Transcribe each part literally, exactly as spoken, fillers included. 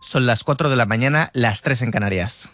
son las cuatro de la mañana, las tres en Canarias.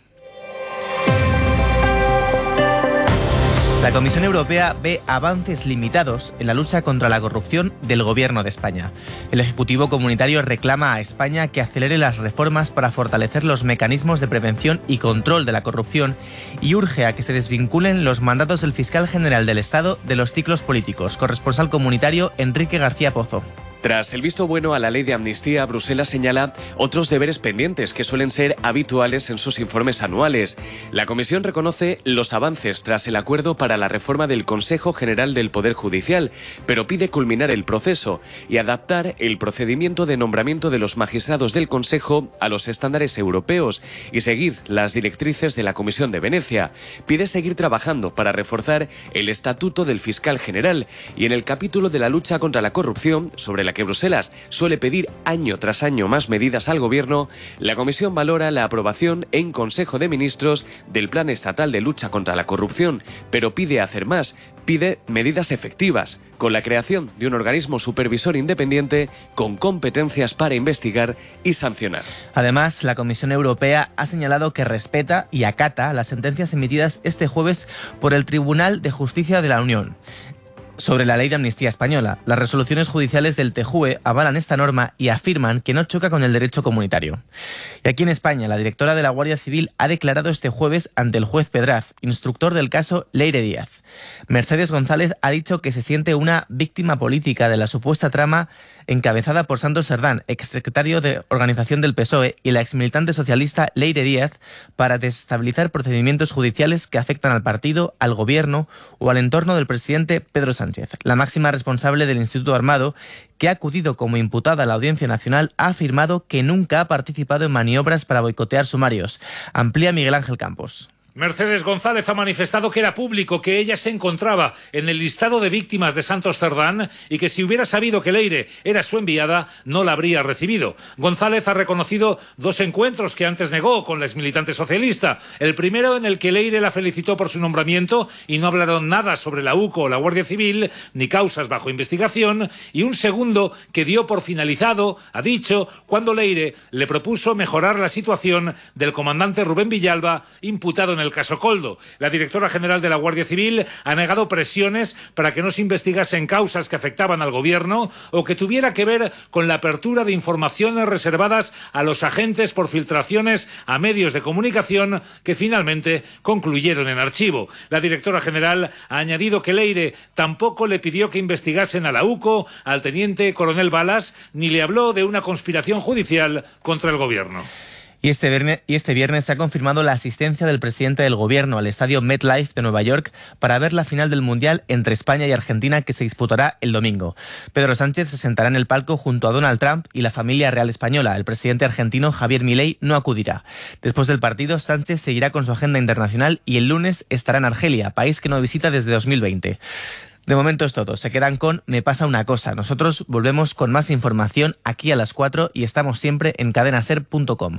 La Comisión Europea ve avances limitados en la lucha contra la corrupción del Gobierno de España. El Ejecutivo Comunitario reclama a España que acelere las reformas para fortalecer los mecanismos de prevención y control de la corrupción y urge a que se desvinculen los mandatos del Fiscal General del Estado de los ciclos políticos. Corresponsal comunitario Enrique García Pozo. Tras el visto bueno a la ley de amnistía, Bruselas señala otros deberes pendientes que suelen ser habituales en sus informes anuales. La Comisión reconoce los avances tras el acuerdo para la reforma del Consejo General del Poder Judicial, pero pide culminar el proceso y adaptar el procedimiento de nombramiento de los magistrados del Consejo a los estándares europeos y seguir las directrices de la Comisión de Venecia. Pide seguir trabajando para reforzar el estatuto del fiscal general y en el capítulo de la lucha contra la corrupción, sobre la que Bruselas suele pedir año tras año más medidas al Gobierno, la Comisión valora la aprobación en Consejo de Ministros del Plan Estatal de Lucha contra la Corrupción, pero pide hacer más, pide medidas efectivas, con la creación de un organismo supervisor independiente con competencias para investigar y sancionar. Además, la Comisión Europea ha señalado que respeta y acata las sentencias emitidas este jueves por el Tribunal de Justicia de la Unión sobre la ley de amnistía española. Las resoluciones judiciales del T J U E avalan esta norma y afirman que no choca con el derecho comunitario. Y aquí en España, la directora de la Guardia Civil ha declarado este jueves ante el juez Pedraz, instructor del caso Leire Díaz. Mercedes González ha dicho que se siente una víctima política de la supuesta trama encabezada por Santos Cerdán, exsecretario de Organización del P S O E, y la exmilitante socialista Leire Díaz, para desestabilizar procedimientos judiciales que afectan al partido, al gobierno o al entorno del presidente Pedro Sánchez. La máxima responsable del Instituto Armado, que ha acudido como imputada a la Audiencia Nacional, ha afirmado que nunca ha participado en maniobras para boicotear sumarios. Amplía Miguel Ángel Campos. Mercedes González ha manifestado que era público que ella se encontraba en el listado de víctimas de Santos Cerdán y que si hubiera sabido que Leire era su enviada, no la habría recibido. González ha reconocido dos encuentros que antes negó con la exmilitante socialista. El primero, en el que Leire la felicitó por su nombramiento y no hablaron nada sobre la U C O o la Guardia Civil, ni causas bajo investigación. Y un segundo, que dio por finalizado, ha dicho, cuando Leire le propuso mejorar la situación del comandante Rubén Villalba, imputado en el el caso Coldo. La directora general de la Guardia Civil ha negado presiones para que no se investigasen causas que afectaban al gobierno o que tuviera que ver con la apertura de informaciones reservadas a los agentes por filtraciones a medios de comunicación que finalmente concluyeron en archivo. La directora general ha añadido que Leire tampoco le pidió que investigasen a la U C O, al teniente coronel Balas, ni le habló de una conspiración judicial contra el gobierno. Y este, viernes, y este viernes se ha confirmado la asistencia del presidente del Gobierno al estadio MetLife de Nueva York para ver la final del Mundial entre España y Argentina, que se disputará el domingo. Pedro Sánchez se sentará en el palco junto a Donald Trump y la familia real española. El presidente argentino Javier Milei no acudirá. Después del partido, Sánchez seguirá con su agenda internacional y el lunes estará en Argelia, país que no visita desde dos mil veinte. De momento es todo. Se quedan con Me pasa una cosa. Nosotros volvemos con más información aquí a las cuatro y estamos siempre en cadena ser punto com.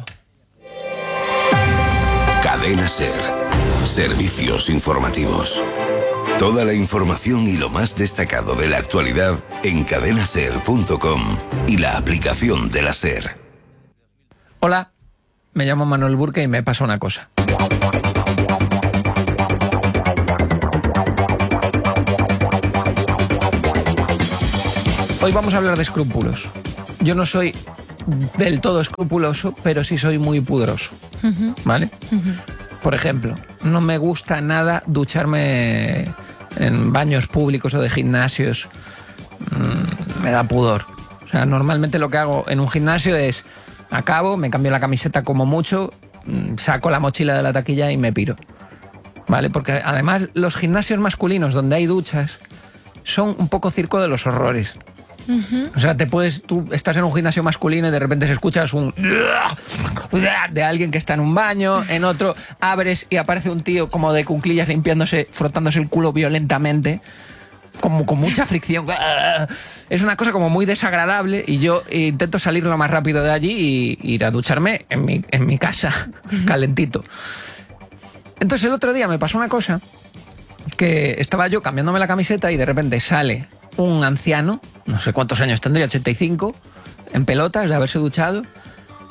Cadena Ser. Servicios informativos. Toda la información y lo más destacado de la actualidad en cadena ser punto com y la aplicación de la Ser. Hola, me llamo Manuel Burke y me pasa una cosa. Hoy vamos a hablar de escrúpulos. Yo no soy del todo escrupuloso, pero sí soy muy pudoroso, ¿vale? Uh-huh. Por ejemplo, no me gusta nada ducharme en baños públicos o de gimnasios. Mm, me da pudor. O sea, normalmente lo que hago en un gimnasio es acabo, me cambio la camiseta como mucho, saco la mochila de la taquilla y me piro, ¿vale? Porque además los gimnasios masculinos donde hay duchas son un poco circo de los horrores. Uh-huh. O sea, te puedes, tú estás en un gimnasio masculino y de repente se escuchas un de alguien que está en un baño, en otro abres y aparece un tío como de cuclillas limpiándose, frotándose el culo violentamente, como con mucha fricción. Es una cosa como muy desagradable y yo intento salir lo más rápido de allí y ir a ducharme en mi, en mi casa, calentito. Entonces el otro día me pasó una cosa, que estaba yo cambiándome la camiseta y de repente sale un anciano, no sé cuántos años tendría, ochenta y cinco, en pelotas de haberse duchado,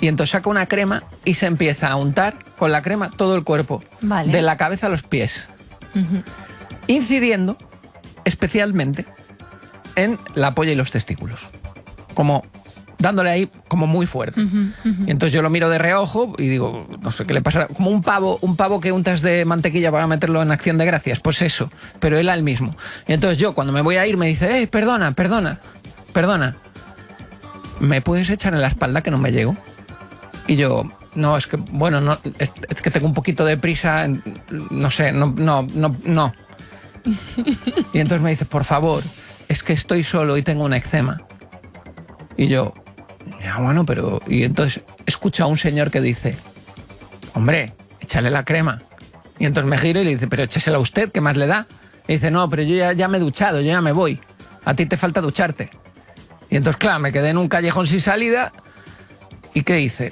Y entonces saca una crema y se empieza a untar con la crema todo el cuerpo. Vale. De la cabeza a los pies. Ujú. Incidiendo especialmente en la polla y los testículos. Como dándole ahí como muy fuerte. Ujú, ujú. Y entonces yo lo miro de reojo y digo, no sé qué le pasará. Como un pavo, un pavo que untas de mantequilla para meterlo en acción de gracias. Pues eso, pero él al mismo. Y entonces yo cuando me voy a ir me dice, eh, perdona, perdona, perdona. ¿Me puedes echar en la espalda que no me llego? Y yo, no, es que, bueno, no, es, es que tengo un poquito de prisa, no sé, no, no, no, no. Y entonces me dice, por favor, es que estoy solo y tengo un eczema. Y yo, ya bueno, pero... Y entonces escucho a un señor que dice, hombre, échale la crema. Y entonces me giro y le dice, pero échesela usted, ¿qué más le da? Y dice, no, pero yo ya, ya me he duchado, yo ya me voy. A ti te falta ducharte. Y entonces, claro, me quedé en un callejón sin salida. ¿Y qué hice?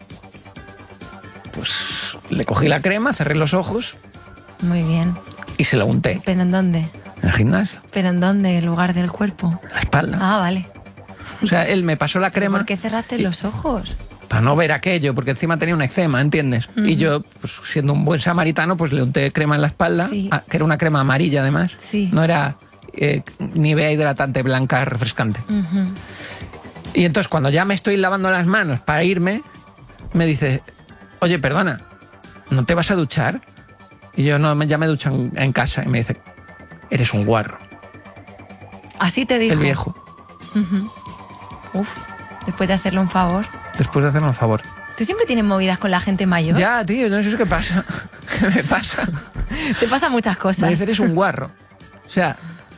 Pues le cogí la crema, cerré los ojos Muy bien. y se la unté ¿Pero en dónde? en el gimnasio, ¿Pero en dónde? ¿En lugar del cuerpo? en la espalda. Ah, vale. O sea, él me pasó la crema ¿Por qué cerraste y- los ojos? para no ver aquello, porque encima tenía un eczema, ¿entiendes? Y yo, pues siendo un buen samaritano, pues le unté crema en la espalda, Sí. ah, que era una crema amarilla además. Sí. No era eh, Nivea hidratante blanca refrescante. Ujú. Y entonces cuando ya me estoy lavando las manos para irme, me dice, oye, perdona, ¿no te vas a duchar? Y yo, no, me- ya me ducho en, en casa. Y me dice, eres un guarro. Así te dijo. El viejo. Uf, después de hacerle un favor. Después de hacerme un favor. ¿Tú siempre tienes movidas con la gente mayor? Ya, tío, no sé qué pasa. ¿Qué me pasa? Te pasan muchas Me cosas. dice, eres un guarro. O sea,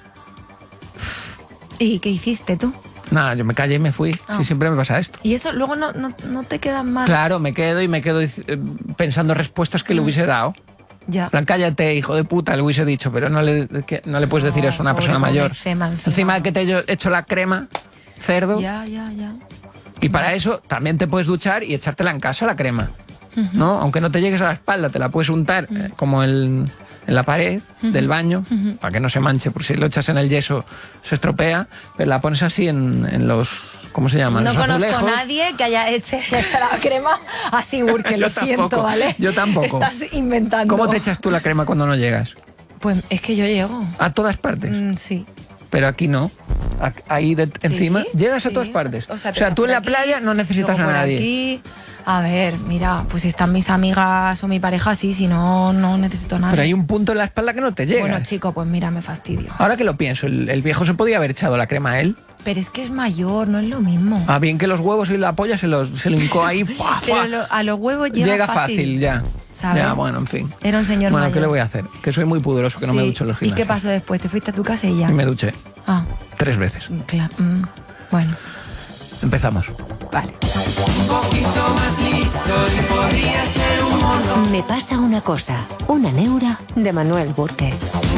¿Y qué hiciste tú? nada, yo me callé y me fui. Ah. Sí, siempre me pasa esto. Y eso luego no, no, no te queda mal. Claro, me quedo y me quedo eh, pensando respuestas que le hubiese dado. Ya. En plan, cállate, hijo de puta, le hubiese dicho, pero no le, que- no le puedes decir No, eso a una pobre, persona pobre mayor. eczema encima. Encima de que te he hecho la crema, cerdo, Ya, ya, ya. y para eso también te puedes duchar y echártela en casa la crema. ¿No? Aunque no te llegues a la espalda, te la puedes untar eh, como en, en la pared del baño, para que no se manche, por si lo echas en el yeso se estropea, pero la pones así en, en los... ¿Cómo se llaman? No Los conozco azulejos. a nadie que haya hecho, hecho la crema así, porque lo Yo tampoco, siento, ¿vale? yo tampoco. Estás inventando. ¿Cómo te echas tú la crema cuando no llegas? Pues es que yo llego. A todas partes. Mm, sí. Pero aquí no. A- Ahí de- encima llegas a sí. todas partes. O O sea, sea, te tú en la echas por aquí, playa no necesitas luego a por nadie. aquí. A ver, mira, pues si están mis amigas o mi pareja, sí, si no, no necesito nada. Pero hay un punto en la espalda que no te llega. Bueno, chico, pues mira, me fastidio. Ahora que lo pienso, el, el viejo se podía haber echado la crema a él. Pero es que es mayor, no es lo mismo. Ah, bien que los huevos y la polla se los se lo hincó ahí. ¡fua, fua! Pero lo- a los huevos llega, Llega fácil, ya. ¿sabes? Ya, bueno, en fin. Era un señor Bueno, mayor. ¿qué le voy a hacer? Que soy muy pudoroso, que no me Sí. ducho en los ¿Y qué gimnasios. pasó después? ¿Te fuiste a tu casa y ya? Y me duché Ah, tres veces. claro. mm, bueno, Empezamos. vale. Me pasa una cosa, una neura de Manuel Burke.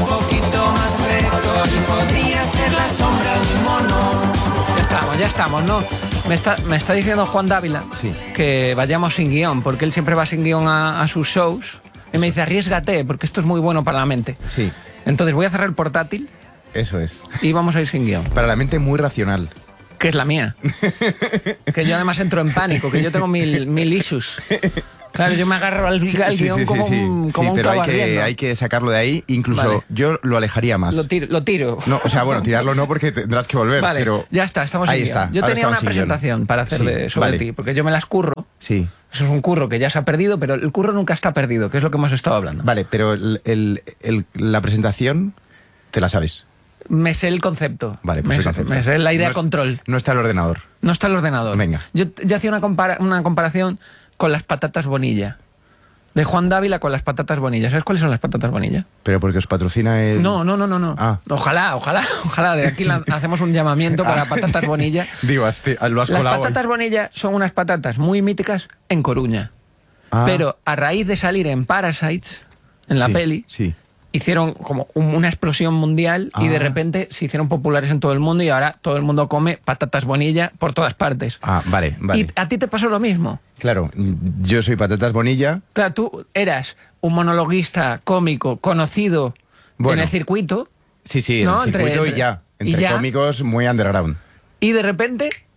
Ya estamos, ya estamos, ¿no? Me está, me está diciendo Juan Dávila Sí. que vayamos sin guión, porque él siempre va sin guión a, a sus shows. Y me dice, arriesgate, porque esto es muy bueno para la mente. Sí, Entonces voy a cerrar el portátil eso es. y vamos a ir sin guión. Para la mente muy racional. Que es la mía. Que yo además entro en pánico, que yo tengo mil, mil issues. Claro, yo me agarro al, al Sí, guión sí, sí, como sí. un, como Sí, un pero hay clavo que, ardiendo. hay que sacarlo de ahí. Incluso Vale. yo lo alejaría más. Lo tiro. Lo tiro. No, o sea, bueno, tirarlo no porque tendrás que volver. Vale, pero ya está, estamos ahí en guión. está. Yo ahora tenía una estamos en guión. presentación para hacer Sí, de- sobre vale. ti, porque yo me las curro. Sí. Eso es un curro que ya se ha perdido, pero el curro nunca está perdido, que es lo que hemos estado hablando. Vale, pero el- el- el- la presentación te la sabes. Me sé el concepto. Vale, pues me, el sé, concepto. me sé la idea No es- control. No está el ordenador. No está el ordenador. Venga. Yo, yo hacía una, compara- una comparación con las patatas Bonilla. De Juan Dávila con las patatas Bonilla. ¿Sabes cuáles son las patatas Bonilla? Pero porque os patrocina el... No, no, no, no, no. Ah. Ojalá, ojalá, ojalá. De aquí la- hacemos un llamamiento para Ah. patatas Bonilla. Digo, has- te- lo has Las colado hoy. patatas Bonilla son unas patatas muy míticas en Coruña. Ah, Pero a raíz de salir en Parasites, en la sí, peli, Sí. hicieron como un- una explosión mundial y de Ah. repente se hicieron populares en todo el mundo y ahora todo el mundo come patatas Bonilla por todas partes. Ah, vale, vale. Y a ti te pasó lo mismo. Claro, yo soy Patatas Bonilla. Claro, tú eras un monologuista cómico conocido Bueno. en el circuito Sí, sí, en No, el entre- circuito entre- y ya. y Entre ya. cómicos muy underground. y de repente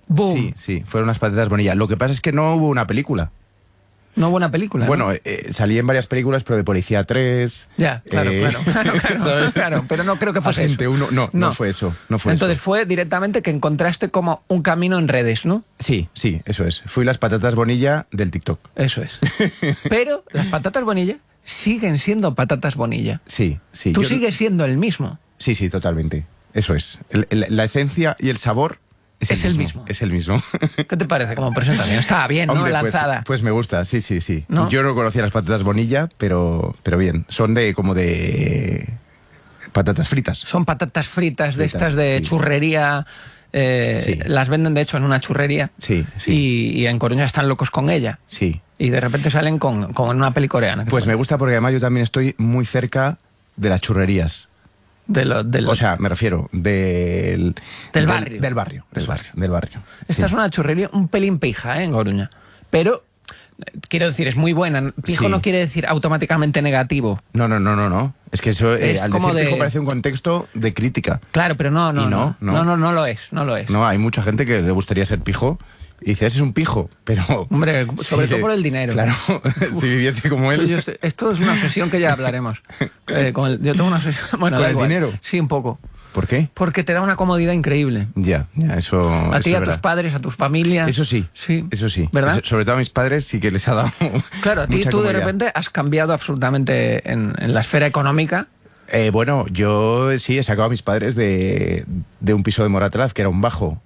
¡Boom! Sí, sí, fueron las patatas Bonilla. Lo que pasa es que no hubo una película. No hubo una película. Bueno, ¿no? eh, salí en varias películas, pero de Policía tres. Ya, claro, eh, claro, claro, claro, ¿sabes? claro, pero no creo que fuese Agente eso. uno, no, no, No. fue eso. No fue Entonces eso. fue directamente que encontraste como un camino en redes, ¿no? Sí, sí, eso es. Fui las patatas Bonilla del TikTok. Eso es. Pero las patatas Bonilla siguen siendo patatas Bonilla. Sí, sí. Tú Yo- sigues siendo el mismo. Sí, sí, totalmente. Eso es. El- el- la esencia y el sabor es, Es el mismo. Es el mismo. ¿Qué te parece como presentación? Estaba bien, ¿no? Hombre, pues, Lanzada. pues me gusta, sí, sí, sí. ¿No? Yo no conocía las patatas Bonilla, pero, pero bien. Son de como de patatas fritas. Son patatas fritas de Fritas, estas de sí. churrería. eh, Sí. Las venden, de hecho, en una churrería. Sí, sí. Y, y en Coruña están locos con ella. Sí. Y de repente salen con, con una peli coreana. Pues me gusta porque además yo también estoy muy cerca de las churrerías. De lo, de lo- O sea, me refiero del... Del barrio. Del barrio. Del eso es, barrio. del barrio. Esta Sí. es una churrería un pelín pija, ¿eh? En Coruña. Pero, eh, quiero decir, es muy buena. Pijo Sí. no quiere decir automáticamente negativo. No, no, no, no, no. Es que eso, eh, Es al como decir de- pijo parece un contexto de crítica. Claro, pero no, no, Y no. no, No, no, no. no, lo es, no lo es. No, hay mucha gente que le gustaría ser pijo y dice, ese es un pijo, pero... Hombre, sobre Sí, todo por el dinero. Claro, si viviese como él... Yo sé- esto es una obsesión que ya hablaremos. Eh, con el- yo tengo una obsesión. Bueno, ¿Con da el igual. dinero? Sí, un poco. ¿Por qué? Porque te da una comodidad increíble. Ya, ya, eso... A eso ti, es a tus verdad. padres, a tus familias. Eso sí, Sí. eso sí. ¿Verdad? Eso- sobre todo a mis padres sí que les ha dado Claro, a ti mucha tú de comodidad. repente has cambiado absolutamente en, en la esfera económica. Eh, bueno, yo sí he sacado a mis padres de, de un piso de Moratalaz, que era un bajo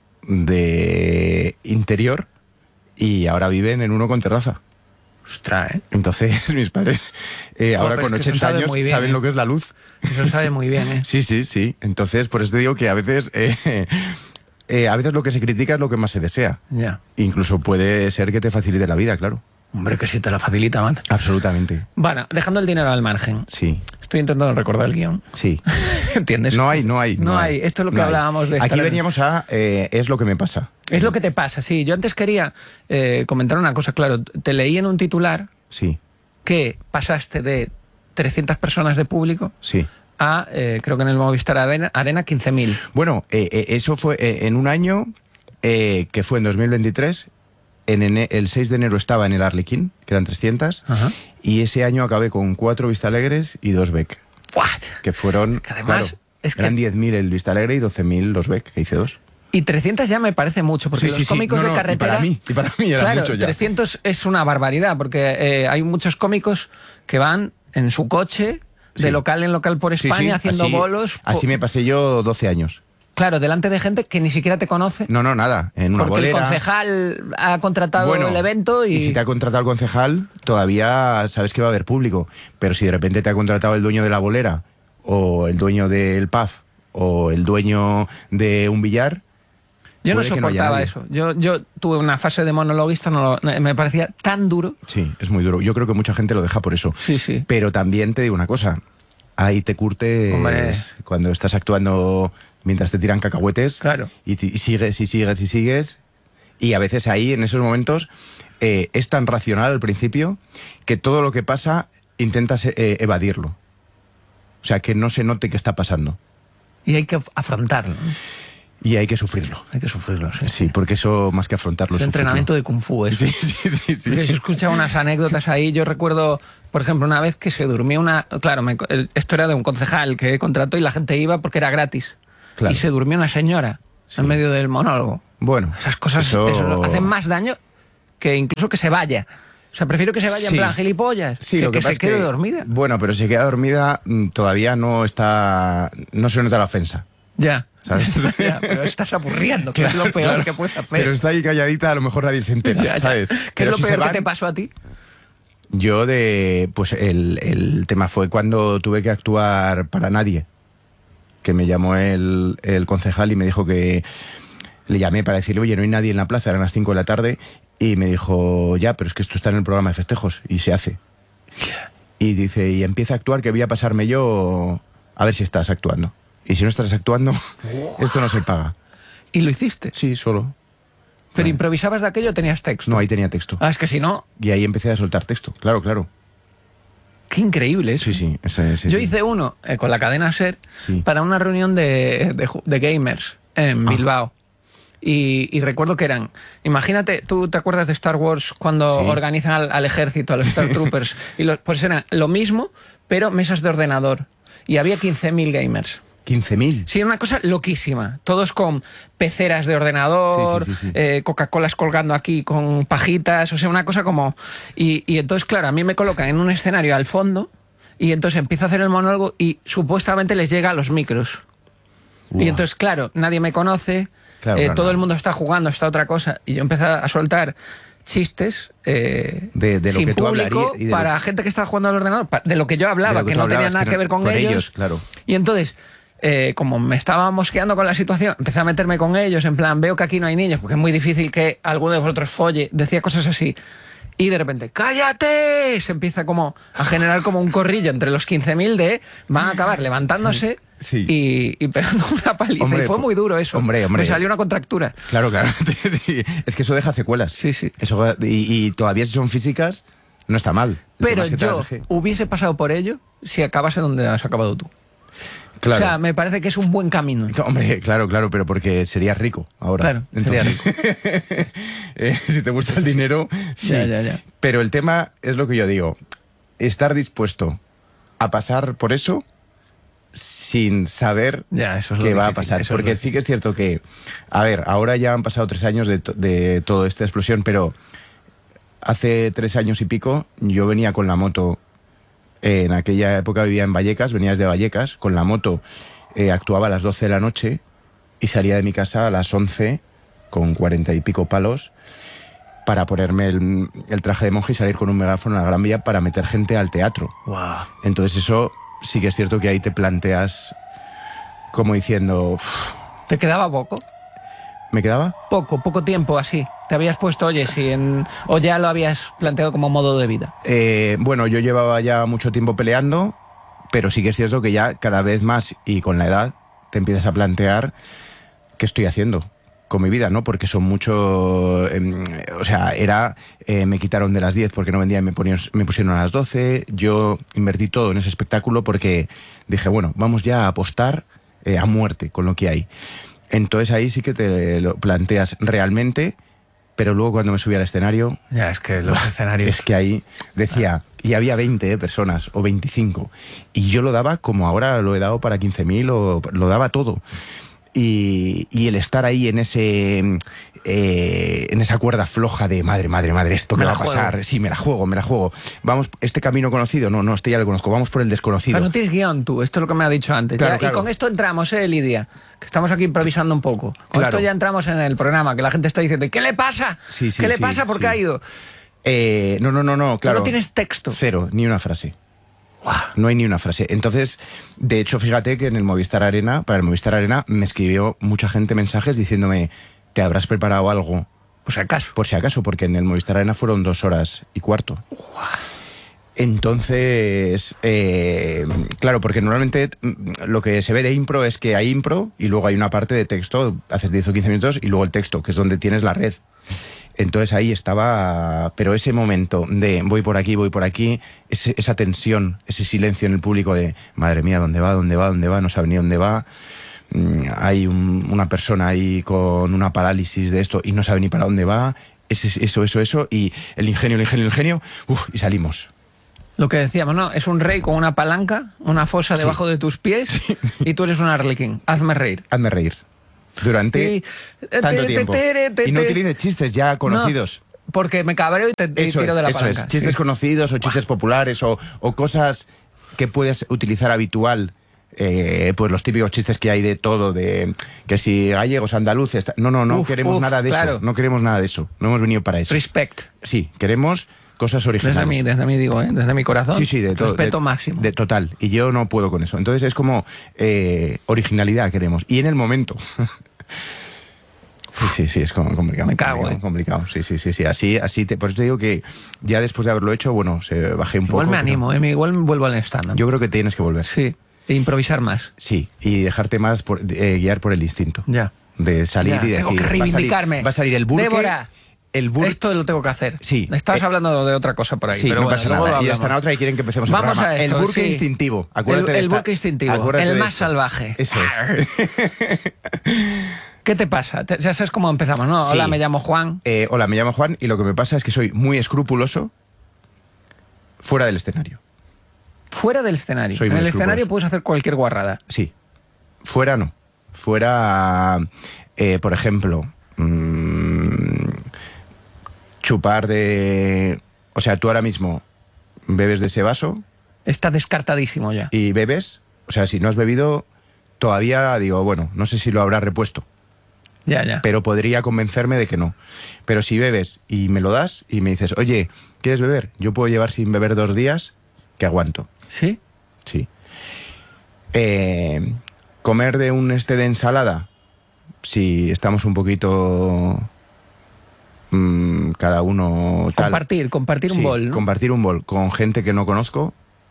de interior, y ahora viven en uno con terraza. Ostras, ¿eh? Entonces mis padres, eh, Jo, ahora pero con es que eso ochenta sabe años, muy bien, saben ¿eh? lo que es la luz. Eso sabe muy bien, ¿eh? Sí, sí, sí. Entonces, por eso te digo que a veces, eh, eh, a veces lo que se critica es lo que más se desea. Ya. Incluso puede ser que te facilite la vida, claro. Hombre, que si te la facilita, man. Absolutamente. Bueno, dejando el dinero al margen. Sí, Estoy intentando recordar el guión. sí. ¿Entiendes? No hay, no hay. No hay. Esto es lo que no hay. hablábamos de Aquí estar en- veníamos a eh, es lo que me pasa. Es lo que te pasa, sí. Yo antes quería eh, comentar una cosa, claro. Te leí en un titular Sí, que pasaste de trescientas personas de público sí. a, eh, creo que en el Movistar Arena, Arena quince mil. Bueno, eh, eh, eso fue eh, en un año eh, que fue en dos mil veintitrés. En ene- el seis de enero estaba en el Arlequín, que eran trescientas, Ajá. y ese año acabé con cuatro Vistalegres y dos Beck, What? que fueron, Que además claro, es que- eran diez mil el Vistalegre y doce mil los Beck, que hice dos. Y trescientas ya me parece mucho, porque Sí, los sí, sí. cómicos No, de no, y carretera... para mí, y para mí era claro, mucho ya. trescientos es una barbaridad, porque eh, hay muchos cómicos que van en su coche, de Sí. local en local por Sí, España, sí, haciendo así- bolos. Así po- me pasé yo doce años. Claro, delante de gente que ni siquiera te conoce. No, no, nada, en una porque bolera. el concejal ha contratado Bueno, el evento y... si te ha contratado el concejal, todavía sabes que va a haber público. Pero si de repente te ha contratado el dueño de la bolera, o el dueño del pub, o el dueño de un billar... Yo no puede que no haya soportaba nadie. eso. Yo, yo tuve una fase de monologuista, no lo- me parecía tan duro. Sí, es muy duro. Yo creo que mucha gente lo deja por eso. Sí, sí. Pero también te digo una cosa. Ahí te curtes Hombre. cuando estás actuando mientras te tiran cacahuetes. Claro. Y, ti- y sigues y sigues y sigues. Y a veces ahí, en esos momentos, eh, es tan racional al principio que todo lo que pasa intentas eh, evadirlo. O sea, que no se note que está pasando. Y hay que afrontarlo. Y hay que sufrirlo. Hay que sufrirlo, sí. Sí, porque eso más que afrontarlo Es es entrenamiento de Kung Fu, eso. Sí, sí, sí. sí. Porque yo he escuchado unas anécdotas ahí. Yo recuerdo, por ejemplo, una vez que se durmió una... Claro, me- el- esto era de un concejal que contrató y la gente iba porque era gratis. Claro. Y se durmió una señora en medio del monólogo. Bueno, Esas cosas eso- eso hacen más daño que incluso que se vaya. O sea, prefiero que se vaya Sí. en plan gilipollas Sí, que lo que, que pasa se es quede que- dormida. Bueno, pero si queda dormida mm, todavía no está, no se nota la ofensa, Ya. ¿sabes? Ya, pero estás aburriendo, que es lo peor Claro, que puedes hacer. Pero está ahí calladita, a lo mejor nadie se entera, Ya, ya. ¿sabes? ¿Qué Pero es lo si se peor que van- te pasó a ti? Yo de, pues el, el tema fue cuando tuve que actuar para nadie, que me llamó el, el concejal y me dijo que le llamé para decirle, oye, no hay nadie en la plaza, eran las cinco de la tarde, y me dijo, ya, pero es que esto está en el programa de festejos, y se hace. Y dice, y empieza a actuar, que voy a pasarme yo a ver si estás actuando. Y si no estás actuando, esto no se paga. ¿Y lo hiciste? Sí, solo. ¿Pero Vale. improvisabas de aquello o tenías texto? No, ahí tenía texto. Ah, es que si no, Y ahí empecé a soltar texto, claro, claro. qué increíble eso. Sí, sí. ese- ese- Yo hice uno eh, con la cadena SER Sí. para una reunión de, de ju- de gamers en Ah. Bilbao. y, y recuerdo que eran, imagínate, ¿tú te acuerdas de Star Wars cuando Sí. organizan al, al ejército, a los Star Troopers? Y los, pues era lo mismo, pero mesas de ordenador. Y había quince mil gamers. quince mil. Sí, era una cosa loquísima. Todos con peceras de ordenador, Sí, sí, sí, sí. eh, Coca-Colas colgando aquí con pajitas, o sea, una cosa como... Y, y entonces, claro, a mí me colocan en un escenario al fondo y entonces empiezo a hacer el monólogo y supuestamente les llega a los micros. Uah. Y entonces, claro, nadie me conoce, Claro, eh, claro, todo claro. el mundo está jugando, está otra cosa. Y yo empecé a soltar chistes eh, De- de lo sin que tú público hablarías y de lo- para gente que estaba jugando al ordenador, pa- de lo que yo hablaba, De lo que que, tú no tenía hablabas, nada que que no- ver con, con ellos. ellos, claro. Y entonces, eh, como me estaba mosqueando con la situación, empecé a meterme con ellos, en plan, veo que aquí no hay niños, porque es muy difícil que alguno de vosotros folle, decía cosas así. Y de repente, ¡cállate! Se empieza como a generar como un corrillo entre los quince mil de van a acabar levantándose Sí. y, y pegando una paliza. Hombre, y fue muy duro eso. hombre, hombre. Me salió una contractura. Claro, claro. Sí. Es que eso deja secuelas. Sí, sí. Eso, y, y todavía si son físicas, no está mal. El Pero tema es que te yo las deje. hubiese pasado por ello si acabase donde has acabado tú. Claro. O sea, me parece que es un buen camino. Hombre, claro, claro, pero porque serías rico ahora. Claro, sería eh, si te gusta el dinero, sí. Ya, ya, ya. Pero el tema es lo que yo digo. Estar dispuesto a pasar por eso sin saber Ya, eso es lo qué va a difícil, pasar. eso es lo Porque sí que es cierto que, a ver, ahora ya han pasado tres años de, to- de toda esta explosión, pero hace tres años y pico yo venía con la moto. Eh, en aquella época vivía en Vallecas, venía desde Vallecas, con la moto eh, actuaba a las doce de la noche y salía de mi casa a las once con cuarenta y pico palos para ponerme el, el traje de monje y salir con un megáfono a la Gran Vía para meter gente al teatro. Wow. Entonces eso sí que es cierto que ahí te planteas como diciendo, "Uf, ¿Te quedaba poco? ¿me quedaba? Poco, poco tiempo así. Te habías puesto, oye, si en, o ya lo habías planteado como modo de vida. Eh, bueno, yo llevaba ya mucho tiempo peleando, pero sí que es cierto que ya cada vez más y con la edad te empiezas a plantear qué estoy haciendo con mi vida, ¿no? Porque son mucho... eh, o sea, era... eh, me quitaron de las diez porque no vendía y me, ponían, me pusieron a las doce. Yo invertí todo en ese espectáculo porque dije, bueno, vamos ya a apostar eh, a muerte con lo que hay. Entonces ahí sí que te lo planteas realmente, pero luego cuando me subí al escenario... Ya, es que los escenarios... Es que ahí decía, y había veinte eh, personas o veinticinco, y yo lo daba como ahora lo he dado para quince mil, o lo daba todo. Y, y el estar ahí en ese eh, en esa cuerda floja de madre, madre, madre, esto que Me va la a pasar, juego. sí, me la juego, me la juego. Vamos, este camino conocido, no, no, este ya lo conozco, vamos por el desconocido. Pero no tienes guión tú, esto es lo que me ha dicho antes. Claro, Ya, claro. Y con esto entramos, eh, Lidia, que estamos aquí improvisando un poco. Con Claro. esto ya entramos en el programa, que la gente está diciendo, ¿y qué le pasa? Sí, sí, ¿Qué le sí, pasa? ¿Por qué sí. ha ido? Eh, no, no, no, no, Tú claro. no tienes texto. Cero, ni una frase. No hay ni una frase. Entonces, de hecho, fíjate que en el Movistar Arena, para el Movistar Arena, me escribió mucha gente mensajes diciéndome, ¿te habrás preparado algo? Pues acaso. Por si acaso, porque en el Movistar Arena fueron dos horas y cuarto. Entonces, eh, claro, porque normalmente mm, lo que se ve de impro es que hay impro y luego hay una parte de texto, haces diez o quince minutos, y luego el texto, que es donde tienes la red. Entonces ahí estaba, pero ese momento de voy por aquí, voy por aquí, ese- esa tensión, ese silencio en el público de madre mía, ¿dónde va? ¿Dónde va? ¿Dónde va? No sabe ni dónde va. Mm, Hay un- una persona ahí con una parálisis de esto y no sabe ni para dónde va. Ese- eso, eso, eso. Y el ingenio, el ingenio, el ingenio. Uf, y salimos. Lo que decíamos, ¿no? Es un rey con una palanca, una fosa Sí. debajo de tus pies y tú eres un arlequín. Hazme reír. Hazme reír. Durante Y- tanto te- tiempo. te- te- Y no te- utilices chistes ya conocidos. No, porque me cabreo y te y Eso tiro es, de la eso palanca. es. Chistes conocidos o chistes populares o, o cosas que puedes utilizar habitual. Eh, pues los típicos chistes que hay de todo, de que si gallegos, andaluces... ta- No, no, no Uf, queremos uf, nada de claro. eso. No queremos nada de eso. No hemos venido para eso. Respect. Sí, queremos cosas originales. Desde mí, desde mí digo, ¿eh? Desde mi corazón. Sí, sí, de todo. Respeto de- máximo. De total. Y yo no puedo con eso. Entonces es como eh, originalidad queremos. Y en el momento. Sí, sí, sí, es como complicado. Me cago, complicado, eh. complicado. Sí, sí, sí, sí. Así, así te, por eso te digo que ya después de haberlo hecho, bueno, se bajé un Igual poco. me pero animo, ¿eh? Igual vuelvo al stand-up. Yo creo que tienes que volver. Sí, e improvisar más. Sí, y dejarte más por, eh, guiar por el instinto. Ya. De salir Ya, y decir. tengo que va a salir- reivindicarme. Va a salir el burke. Débora, el burke. esto lo tengo que hacer. Sí. Estabas Eh, hablando de otra cosa por ahí. Sí, pero no bueno, pasa luego nada. lo Y ya hablamos. está en otra y quieren que empecemos Vamos el programa. a esto, el burke sí. instintivo. Acuérdate El- de el esta- burke instintivo, acuérdate el de más esto. salvaje. Eso es. ¿Qué te pasa? Te- ya sabes cómo empezamos, ¿no? Sí. Hola, me llamo Juan. Eh, hola, me llamo Juan y lo que me pasa es que soy muy escrupuloso fuera del escenario. Fuera del escenario. Soy En muy el escrupuloso. escenario puedes hacer cualquier guarrada. Sí. Fuera no. Fuera, eh, por ejemplo, mmm, chupar de... O sea, tú ahora mismo bebes de ese vaso Está descartadísimo ya. y bebes. O sea, si no has bebido, todavía digo, bueno, no sé si lo habrás repuesto, Ya, ya. pero podría convencerme de que no. Pero si bebes y me lo das y me dices, oye, ¿quieres beber? Yo puedo llevar sin beber dos días que aguanto. ¿Sí? Sí. Eh, comer de un este de ensalada, si estamos un poquito mm, cada uno tal. Compartir, compartir un Sí, bol, ¿no? compartir un bol con gente que no conozco.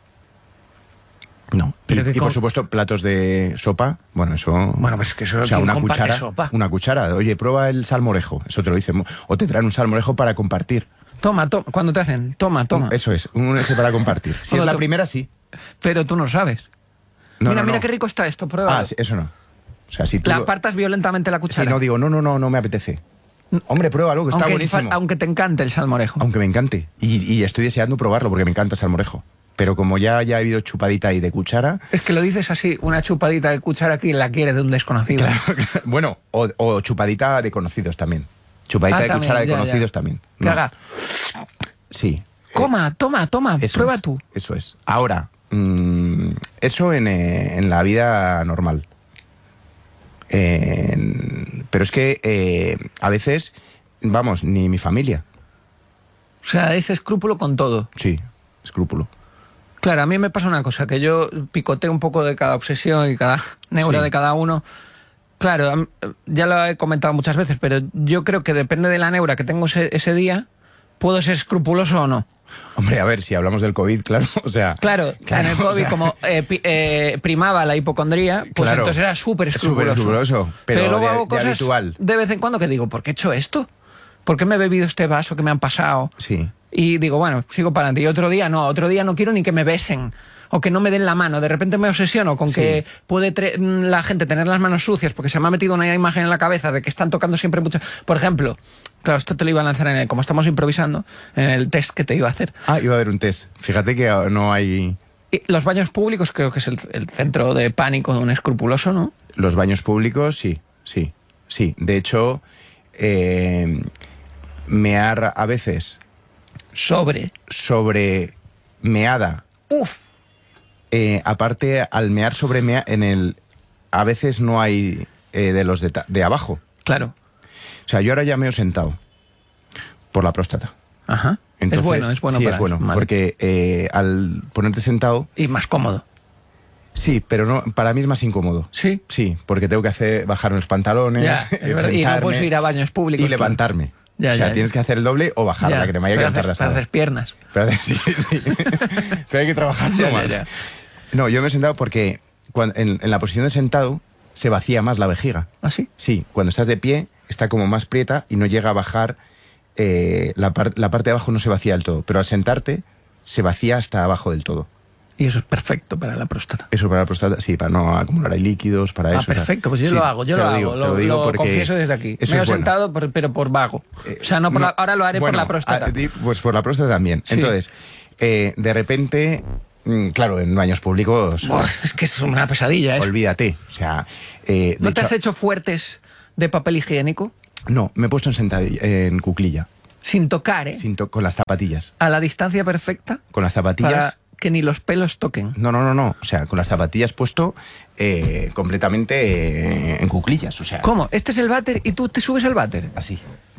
No. Pero y, que y, por con- supuesto platos de sopa, bueno, eso. Bueno, pues que eso o sea, ¿quién una comparte cuchara, sopa? una cuchara. Oye, prueba el salmorejo, eso te lo dicen. O te traen un salmorejo para compartir. Toma, toma. Cuando te hacen, toma, toma. Eso es, un ese para compartir. Si Bueno, es la to- primera, sí. Pero tú no sabes. No, mira, no, mira no. qué rico está esto, prueba. Ah, sí, eso no. O sea, si tú La lo- apartas violentamente la cuchara. si no digo, no, no, no, no me apetece. Hombre, pruébalo, que está aunque, buenísimo. fa- aunque te encante el salmorejo. Aunque me encante. Y, y estoy deseando probarlo porque me encanta el salmorejo. Pero como ya, ya he habido chupadita ahí de cuchara, Es que lo dices así, una chupadita de cuchara aquí la quiere de un desconocido. bueno, o, o chupadita de conocidos también. Chupadita Ah, de también, cuchara de ya, conocidos ya. también. Que No. haga, Sí. coma, toma, toma, Eso prueba es, tú. Eso es. Ahora, mm, eso en, eh, en la vida normal. En- pero es que eh, a veces, vamos, ni mi familia. O sea, ese escrúpulo con todo. Sí, escrúpulo. Claro, a mí me pasa una cosa, que yo picoteo un poco de cada obsesión y cada neura Sí. de cada uno. Claro, am- ya lo he comentado muchas veces, pero yo creo que depende de la neura que tengo ese, ese día, puedo ser escrupuloso o no. Hombre, a ver, si hablamos del COVID, claro, o sea... Claro, claro, en el COVID, o sea, como eh, pi- eh, primaba la hipocondría, pues Claro. entonces era súper Súper escrupuloso. escrupuloso, pero luego de- hago de cosas habitual. de vez en cuando que digo, ¿por qué he hecho esto? ¿Por qué me he bebido este vaso que me han pasado? Sí. Y digo, bueno, sigo para adelante. Y otro día no, otro día no quiero ni que me besen o que no me den la mano. De repente me obsesiono con Sí. que puede tre- la gente tener las manos sucias porque se me ha metido una imagen en la cabeza de que están tocando siempre mucho. Por ejemplo, claro, esto te lo iba a lanzar en el, como estamos improvisando, en el test que te iba a hacer. Ah, iba a haber un test. Fíjate que no hay... Y los baños públicos creo que es el, el centro de pánico de un escrupuloso, ¿no? Los baños públicos, sí, sí, sí. De hecho, eh, mear a veces Sobre. sobre meada. Uf. Eh, aparte, al mear sobre mea, en el... A veces no hay eh, de los de, ta- de abajo. Claro. O sea, yo ahora ya meo sentado. Por la próstata. Ajá. Entonces, es bueno, es bueno. Sí, para es bueno. vale. Porque eh, al ponerte sentado... Y más cómodo. Sí, pero no, para mí es más incómodo. Sí. Sí, porque tengo que hacer bajar los pantalones, Ya, es verdad, y no sentarme puedes ir a baños públicos, y claro. levantarme. Ya, o sea, ya. tienes que hacer el doble o bajar Ya, la cremalla que para levantar hacer, las para hacer piernas. Pero, sí, sí. Pero hay que trabajar Ya, ya, más. ya. No, yo me he sentado porque cuando- en, en la posición de sentado se vacía más la vejiga. ¿Ah, sí? Sí, cuando estás de pie está como más prieta y no llega a bajar, eh, la, par- la parte de abajo no se vacía del todo, pero al sentarte se vacía hasta abajo del todo. Y eso es perfecto para la próstata. Eso para la próstata, sí, para no acumular ahí líquidos, para Ah, eso. o sea, perfecto, pues yo sí, lo hago, yo te lo, digo, hago, te lo, digo lo porque confieso desde aquí. eso Me he es bueno. sentado, por- pero por vago. O sea, no por la- ahora lo haré por bueno, la próstata. ah, di- pues por la próstata también. Sí. Entonces, eh, de repente, mm, claro, en baños públicos, Buah, es que es una pesadilla, ¿eh? olvídate. O sea, eh, de ¿No te hecho- has hecho fuertes de papel higiénico? No, me he puesto en sentadilla, en cuclilla, Sin tocar, ¿eh? sin to- con las zapatillas. A la distancia perfecta Con las zapatillas. para que ni los pelos toquen. No, no, no, no. O sea, con las zapatillas puesto eh, completamente eh, en cuclillas. O sea, ¿Cómo? Este es el váter y tú te subes al váter. así.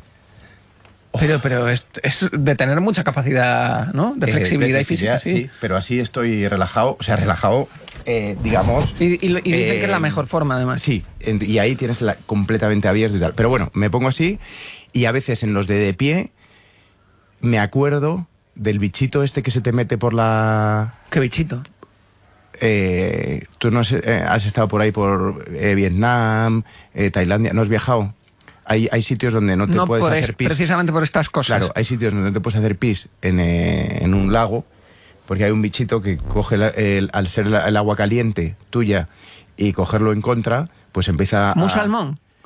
Pero, pero es, es de tener mucha capacidad, ¿no? De Eh, flexibilidad de y física, flexibilidad, sí. sí, pero así estoy relajado. O sea, relajado, eh, digamos. Y, y lo- y dicen eh, que es la mejor forma, además. Sí, en- y ahí tienes la, completamente abierto y tal. Pero bueno, me pongo así y a veces en los de de pie me acuerdo del bichito este que se te mete por la... Qué bichito. eh, Tú no has, eh, has estado por ahí por eh, Vietnam, eh, Tailandia, ¿no has viajado? Hay, hay sitios donde no te No puedes por hacer es- pis. precisamente por estas cosas. Claro, hay sitios donde no te puedes hacer pis en, eh, en un lago, porque hay un bichito que coge la- el- al ser la- el agua caliente tuya y cogerlo en contra, pues empieza ¿Un a... salmón?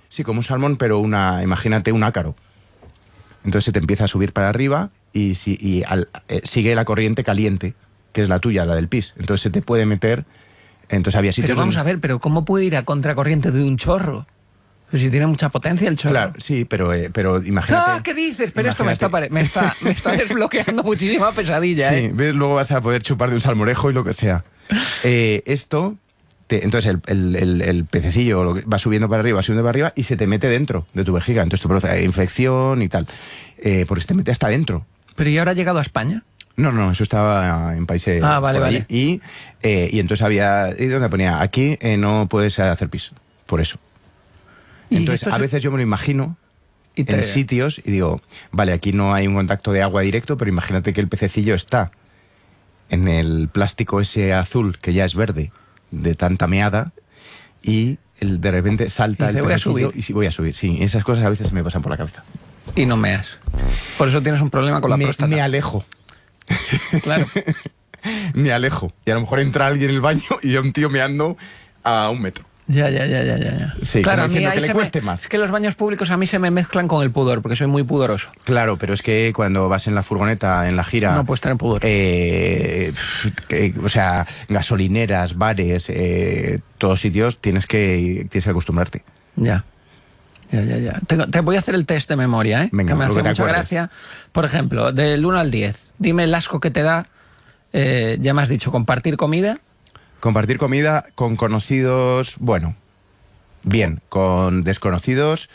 Sí, como un salmón, pero una, imagínate un ácaro. Entonces se te empieza a subir para arriba y, si, y al, eh, sigue la corriente caliente, que es la tuya, la del pis. Entonces se te puede meter. Entonces había sitios. Pero vamos donde... a ver, pero ¿cómo puede ir a contracorriente de un chorro? Pues si tiene mucha potencia el chorro. Claro, sí, pero, eh, pero imagínate. ¡Ah, qué dices! Pero imagínate. esto me está, pare- me, está, me está desbloqueando muchísima pesadilla, Sí, ¿eh? ves, luego vas a poder chupar de un salmorejo y lo que sea. Eh, esto, te- entonces el, el, el, el pececillo lo que- va subiendo para arriba, va subiendo para arriba y se te mete dentro de tu vejiga. Entonces te produce infección y tal. Eh, porque se te mete hasta dentro. Pero ¿y ahora ha llegado a España? No, no, eso estaba en países. Ah, vale, por ahí. vale. Y, eh, y entonces había. ¿Y dónde ponía? Aquí eh, no puedes hacer pis. Por eso. Y Entonces, esto a se- veces yo me lo imagino Y te- en sitios y digo, vale, aquí no hay un contacto de agua directo, pero imagínate que el pececillo está en el plástico ese azul, que ya es verde, de tanta meada, y el, de repente salta Y dice, el "Voy a pececillo subir". y sí, voy a subir. Sí, esas cosas a veces se me pasan por la cabeza. Y no meas. Por eso tienes un problema con la me, próstata. me alejo. Claro. Me alejo. Y a lo mejor entra alguien en el baño y yo un tío meando a un metro. Ya, ya, ya, ya, ya. ya. Sí, claro, como a mí diciendo ahí que le se cueste me- más. Es que los baños públicos a mí se me mezclan con el pudor, porque soy muy pudoroso. Claro, pero es que cuando vas en la furgoneta, en la gira... No puedes tener pudor. eh, que- o sea, gasolineras, bares, eh, todos sitios, tienes que, tienes que acostumbrarte. Ya. Ya, ya, ya. Tengo- te voy a hacer el test de memoria, ¿eh? Venga, que me lo hace que te mucha acuerdes. gracia. Por ejemplo, del uno al diez, dime el asco que te da, eh, ya me has dicho, compartir comida. Compartir comida con conocidos, bueno, bien. Con desconocidos,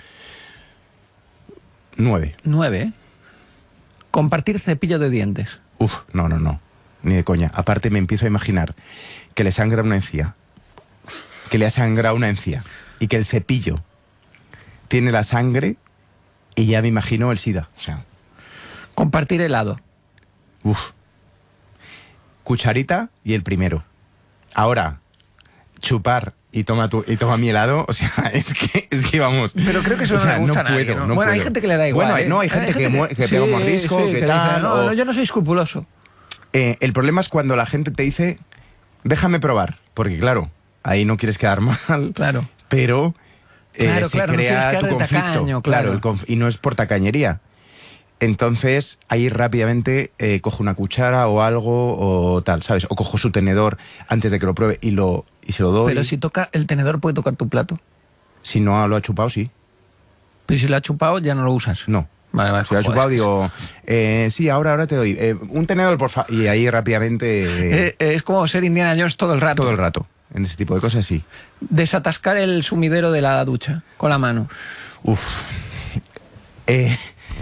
nueve. Nueve, ¿eh? Compartir cepillo de dientes. Uf, no, no, no. Ni de coña. Aparte me empiezo a imaginar que le sangra una encía. Que le ha sangrado una encía. Y que el cepillo tiene la sangre y ya me imagino el SIDA. O sea, Compartir helado. uf. Cucharita y el primero. Ahora, chupar y toma tu, y toma mi helado, o sea, es que, es que vamos. Pero creo que eso o no sea, le gusta a nadie, puedo, ¿no? no Bueno, hay puedo. gente que le da igual. Bueno, hay- ¿eh? no, hay gente que mu- que pega un mordisco, que dice, tal, no, o- no, yo no soy escrupuloso. Eh, el problema es cuando la gente te dice, déjame probar, porque claro, ahí no quieres quedar mal, Claro. pero eh, Claro, se claro, no crea quieres quedar tu de conflicto, tacaño, claro, claro. el conf- y no es por tacañería. Entonces, ahí rápidamente eh, cojo una cuchara o algo o tal, ¿sabes? O cojo su tenedor antes de que lo pruebe y, lo, y se lo doy. Pero si toca, el tenedor puede tocar tu plato. Si no lo ha chupado, sí. Pero si lo ha chupado, ya no lo usas. No. Vale, vale. Si lo ha joder. chupado, digo, eh, sí, ahora, ahora te doy. eh, un tenedor, por favor. Y ahí rápidamente, eh, Eh, eh, es como ser Indiana Jones todo el rato. todo el rato. En ese tipo de cosas, sí. Desatascar el sumidero de la ducha con la mano. Uf. Eh,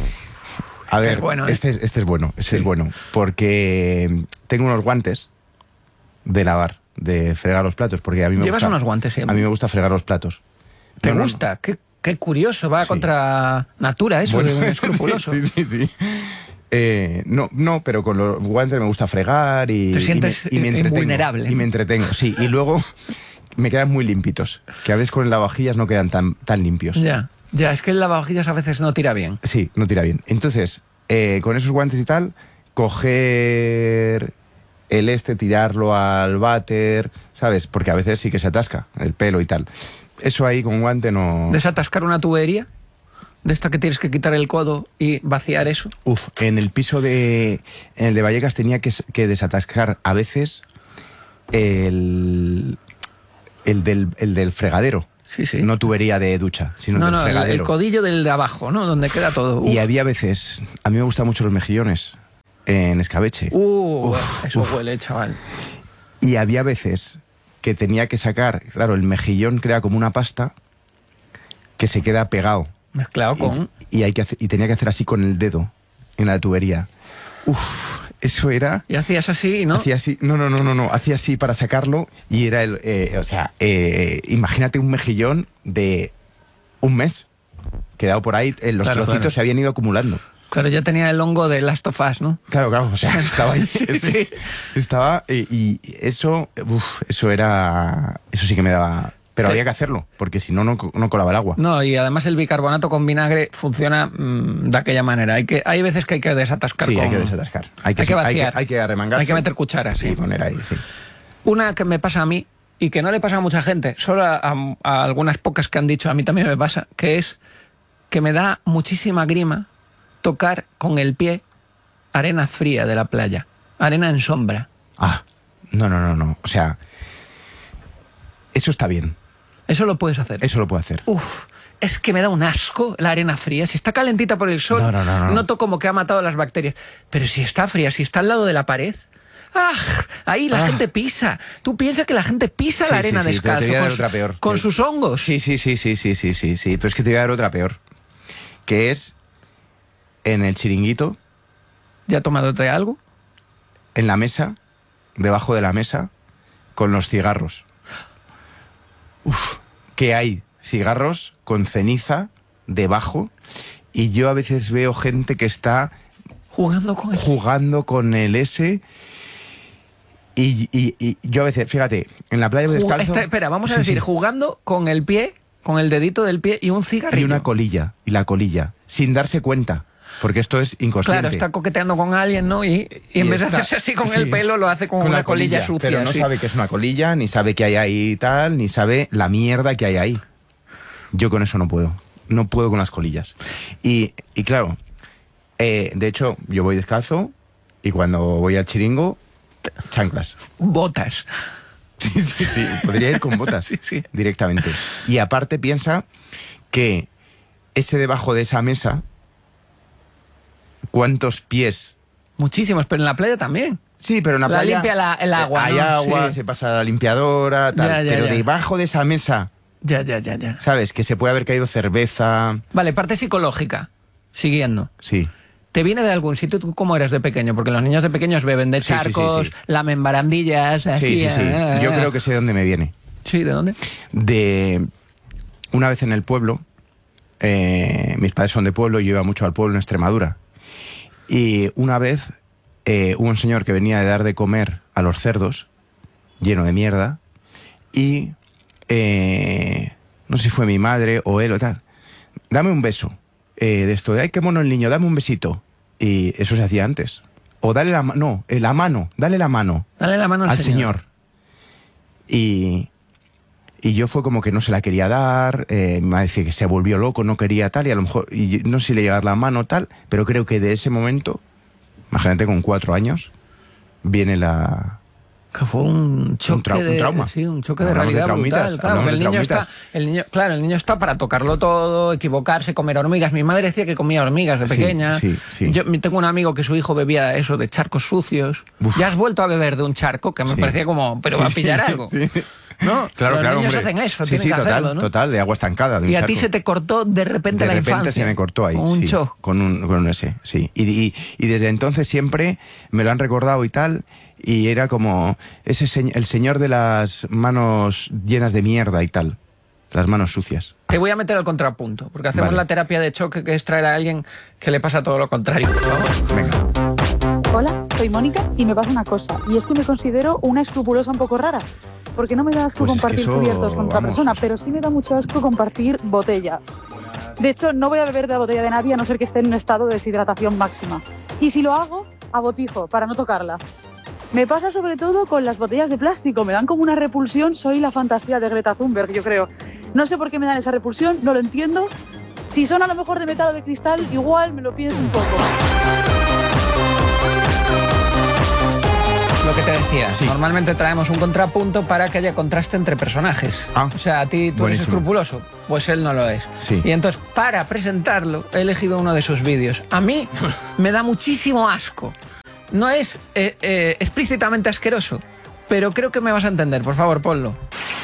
a Este ver, es bueno, ¿eh? este, es- este es bueno, este es bueno. Porque tengo unos guantes de lavar, de fregar los platos. Porque a mí me Llevas gusta, unos guantes siempre. A mí me gusta fregar los platos. ¿Te No, no, no. gusta? Qué, qué curioso, va Sí. contra natura eso Bueno, de un escrupuloso. sí, sí, sí. Eh, no, no, pero con los guantes me gusta fregar y, Te y sientes me, y me entretengo. invulnerable. Y me entretengo, sí. Y luego me quedan muy limpitos. Que a veces con el lavavajillas no quedan tan, tan limpios. Ya, ya, es que el lavavajillas a veces no tira bien. Sí, no tira bien. Entonces, eh, con esos guantes y tal, coger el este, tirarlo al váter, ¿sabes? Porque a veces sí que se atasca el pelo y tal. Eso ahí con guante no... Desatascar una tubería, de esta que tienes que quitar el codo y vaciar eso. Uf, en el piso de... En el de Vallecas tenía que, s- que desatascar a veces el... El del, el del fregadero. Sí, sí. No tubería de ducha, sino no, del no, el, fregadero. el codillo del de abajo, ¿no? Donde queda todo. Y Uf. había veces... A mí me gustan mucho los mejillones en escabeche. Uh, Uf, eso uf. huele, chaval. Y había veces que tenía que sacar, claro, el mejillón crea como una pasta que se queda pegado. Mezclado Y- con... Y, hay que hacer- y tenía que hacer así con el dedo en la tubería. Uf, eso era... Y hacías así, ¿no? Hacía así, no, no, no, no, no, hacía así para sacarlo y era el, eh, o sea, eh, imagínate un mejillón de un mes quedado por ahí, eh, los Claro, trocitos claro. se habían ido acumulando. Claro, ya tenía el hongo de Last of Us, ¿no? Claro, claro, o sea, estaba ahí, Sí, sí, sí. estaba y, y eso, uf, eso era, eso sí que me daba, pero Sí. había que hacerlo porque si no, no, no colaba el agua. No, y además el bicarbonato con vinagre funciona mm, de aquella manera. Hay, que, hay veces que hay que desatascar Sí, con... hay que desatascar, hay que, Hay que vaciar. hay que, hay que arremangarse. Hay que meter cucharas, Sí, sí. poner ahí, sí. Una que me pasa a mí y que no le pasa a mucha gente, solo a, a, a algunas pocas que han dicho, a mí también me pasa, que es que me da muchísima grima tocar con el pie arena fría de la playa, arena en sombra. Ah, no, no, no, no. O sea, eso está bien. Eso lo puedes hacer. Eso lo puedo hacer. Uf, es que me da un asco la arena fría. Si está calentita por el sol, no, no, no, no. noto como que ha matado las bacterias. Pero si está fría, si está al lado de la pared... ¡Ah! Ahí la ah. gente pisa. Tú piensas que la gente pisa sí, la arena sí, sí, descalzo te voy a dar con, otra peor. con sus hongos. Sí, sí, sí, sí, sí, sí, sí, sí. Pero es que te voy a dar otra peor. Que es en el chiringuito. ¿Ya tomándote algo? En la mesa, debajo de la mesa, con los cigarros. Uf, que hay cigarros con ceniza debajo y yo a veces veo gente que está jugando con el, jugando con el S y, y, y yo a veces, fíjate, en la playa descalzo... Esta, espera, vamos a sí, decir, sí. jugando con el pie, con el dedito del pie y un cigarrillo. Y una colilla, y la colilla, sin darse cuenta. Porque esto es inconsciente. Claro, está coqueteando con alguien, ¿no? Y, y en y vez está, de hacerse así con sí, el pelo, lo hace con, con una colilla, colilla sucia. Pero no sí. sabe que es una colilla, ni sabe que hay ahí tal, ni sabe la mierda que hay ahí. Yo con eso no puedo. No puedo con las colillas. Y, y claro, eh, de hecho, yo voy descalzo y cuando voy al chiringo, chanclas. Botas. Sí, sí, sí. Podría ir con botas sí, sí. directamente. Y aparte piensa que ese debajo de esa mesa... ¿Cuántos pies? Muchísimos, pero en la playa también. Sí, pero en la, la playa... limpia la, el agua, Hay ¿no? agua, sí. se pasa la limpiadora, tal. Ya, ya, pero ya. debajo de esa mesa... Ya, ya, ya, ya. ¿Sabes? Que se puede haber caído cerveza... Vale, parte psicológica. Siguiendo. Sí. ¿Te viene de algún sitio? ¿Tú cómo eres de pequeño? Porque los niños de pequeños beben de charcos, sí, sí, sí, sí. lamen barandillas... Así, sí, sí, sí. Ah, Yo creo que sé de dónde me viene. ¿Sí? ¿De dónde? De... Una vez en el pueblo... Eh, mis padres son de pueblo y yo iba mucho al pueblo en Extremadura. Y una vez eh, hubo un señor que venía de dar de comer a los cerdos, lleno de mierda, y eh, no sé si fue mi madre o él o tal, dame un beso eh, de esto, de ay, qué mono el niño, dame un besito. Y eso se hacía antes. O dale la mano, no, eh, la mano, dale la mano. Dale la mano al, al señor. señor. Y, y yo fue como que no se la quería dar, eh, mi madre decía que se volvió loco, no quería tal, y a lo mejor, y no sé si le iba a dar la mano tal, pero creo que de ese momento, imagínate con cuatro años, viene la... Que fue un choque un, trau de, un trauma. Sí, un choque de Hablamos realidad de brutal. Claro, que el niño está, el niño, claro, el niño está para tocarlo todo, equivocarse, comer hormigas. Mi madre decía que comía hormigas de pequeña. Sí, sí, sí. Yo tengo un amigo que su hijo bebía eso de charcos sucios. Uf. Ya has vuelto a beber de un charco, que me sí. parecía como, pero sí, va a pillar sí, algo. Sí. ¿No? Claro, los claro, niños hombre. hacen eso, sí, tienen sí, que total, hacerlo, ¿no? total, de agua estancada. De un y a charco. ti se te cortó de repente de la repente infancia. se me cortó ahí, un sí, shock. Con un, con un ese, sí. Y, y, y desde entonces siempre me lo han recordado y tal, y era como ese se, el señor de las manos llenas de mierda y tal, las manos sucias. Te voy a meter al contrapunto, porque hacemos vale. la terapia de choque, que es traer a alguien que le pasa todo lo contrario, por favor. Venga. Hola, soy Mónica y me pasa una cosa, y es que me considero una escrupulosa un poco rara. Porque no me da asco pues compartir es que eso, cubiertos con otra vamos. persona, pero sí me da mucho asco compartir botella. De hecho, no voy a beber de la botella de nadie a no ser que esté en un estado de deshidratación máxima. Y si lo hago, a botijo, para no tocarla. Me pasa sobre todo con las botellas de plástico, me dan como una repulsión, soy la fantasía de Greta Thunberg, yo creo. No sé por qué me dan esa repulsión, no lo entiendo. Si son a lo mejor de metal o de cristal, igual me lo pienso un poco. Lo que te decía, sí. Normalmente traemos un contrapunto para que haya contraste entre personajes. Ah, o sea, a ti tú buenísimo. eres escrupuloso, pues él no lo es. Sí. Y entonces, para presentarlo, he elegido uno de sus vídeos. A mí me da muchísimo asco. No es eh, eh, explícitamente asqueroso, pero creo que me vas a entender. Por favor, ponlo.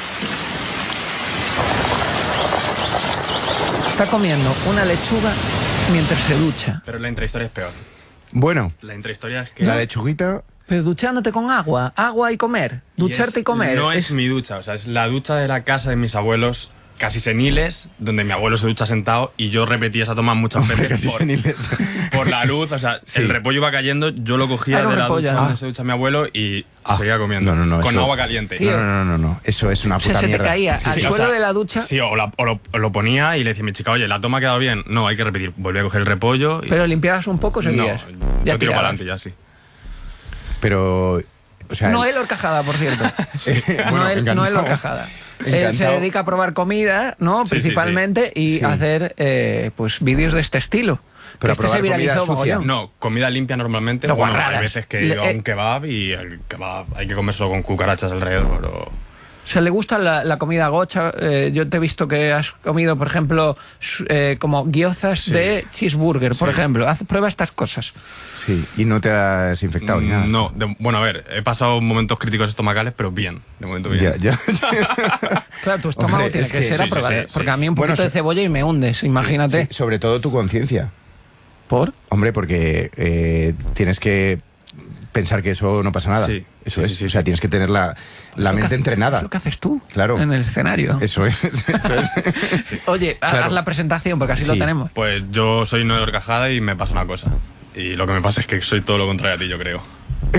Está comiendo una lechuga mientras se ducha. Pero la intrahistoria es peor. Bueno, La intrahistoria es que... la lechuguita... Pero duchándote con agua, agua y comer, ducharte y, es- y comer. No es, mi ducha, o sea, es la ducha de la casa de mis abuelos, casi seniles, donde mi abuelo se ducha sentado y yo repetía esa toma muchas veces Casi por, seniles. por la luz, o sea, Sí. el repollo iba cayendo, yo lo cogía Ah, era un de la repollo. ducha donde Ah. se ducha mi abuelo y Ah. seguía comiendo, No, no, no, con eso- agua caliente. Tío. No, no, no, no, no, eso es una O sea, puta se te mierda. caía Sí, al sí, o suelo sea, de la ducha, Sí, o, la- o lo, o lo ponía y le decía a mi chica, oye, ¿la toma ha quedado bien? No, hay que repetir. Volví a coger el repollo y... pero limpiabas un poco, no, seguías. yo tiro para tirabas. adelante ya, sí. Pero O sea, Noel Horcajada, por cierto. bueno, Noel, encantado. Noel Horcajada. Él se Encantado. dedica a probar comida, ¿no? Sí, Principalmente, sí, y Sí. hacer eh, pues vídeos de este estilo. Pero Que a este probar se viralizó comida sucia. mogollón. No, comida limpia normalmente. No, Bueno, guarradas. hay veces que Le- yo a eh, un kebab y el kebab hay que comérselo con cucarachas alrededor. O... ¿Se le gusta la, la comida gocha? Eh, yo te he visto que has comido, por ejemplo, su- eh, como guiozas Sí. de cheeseburger, por Sí. ejemplo. Haz, prueba estas cosas. Sí, y no te has infectado ni nada. No, de- bueno, a ver, he pasado momentos críticos estomacales, pero bien, de momento bien. Ya, ya. Claro, tu estómago Hombre, tiene es que, que ser sí, a sí, probar. sí, porque sí. a mí un Bueno, poquito de so- cebolla y me hundes, imagínate. Sí, sobre todo tu conciencia. ¿Por? Hombre, porque eh, tienes que pensar que eso no pasa nada. Sí, Eso sí, es. sí, sí, o sea, sí. tienes que tener la, la Lo que mente hace- entrenada. Es lo que haces tú. Claro. En el escenario. Eso es. Eso es. Oye, haz Claro. la presentación, porque así lo Sí. tenemos. Pues yo soy Noel Horcajada y me pasa una cosa. Y lo que me pasa es que soy todo lo contrario a ti, yo creo.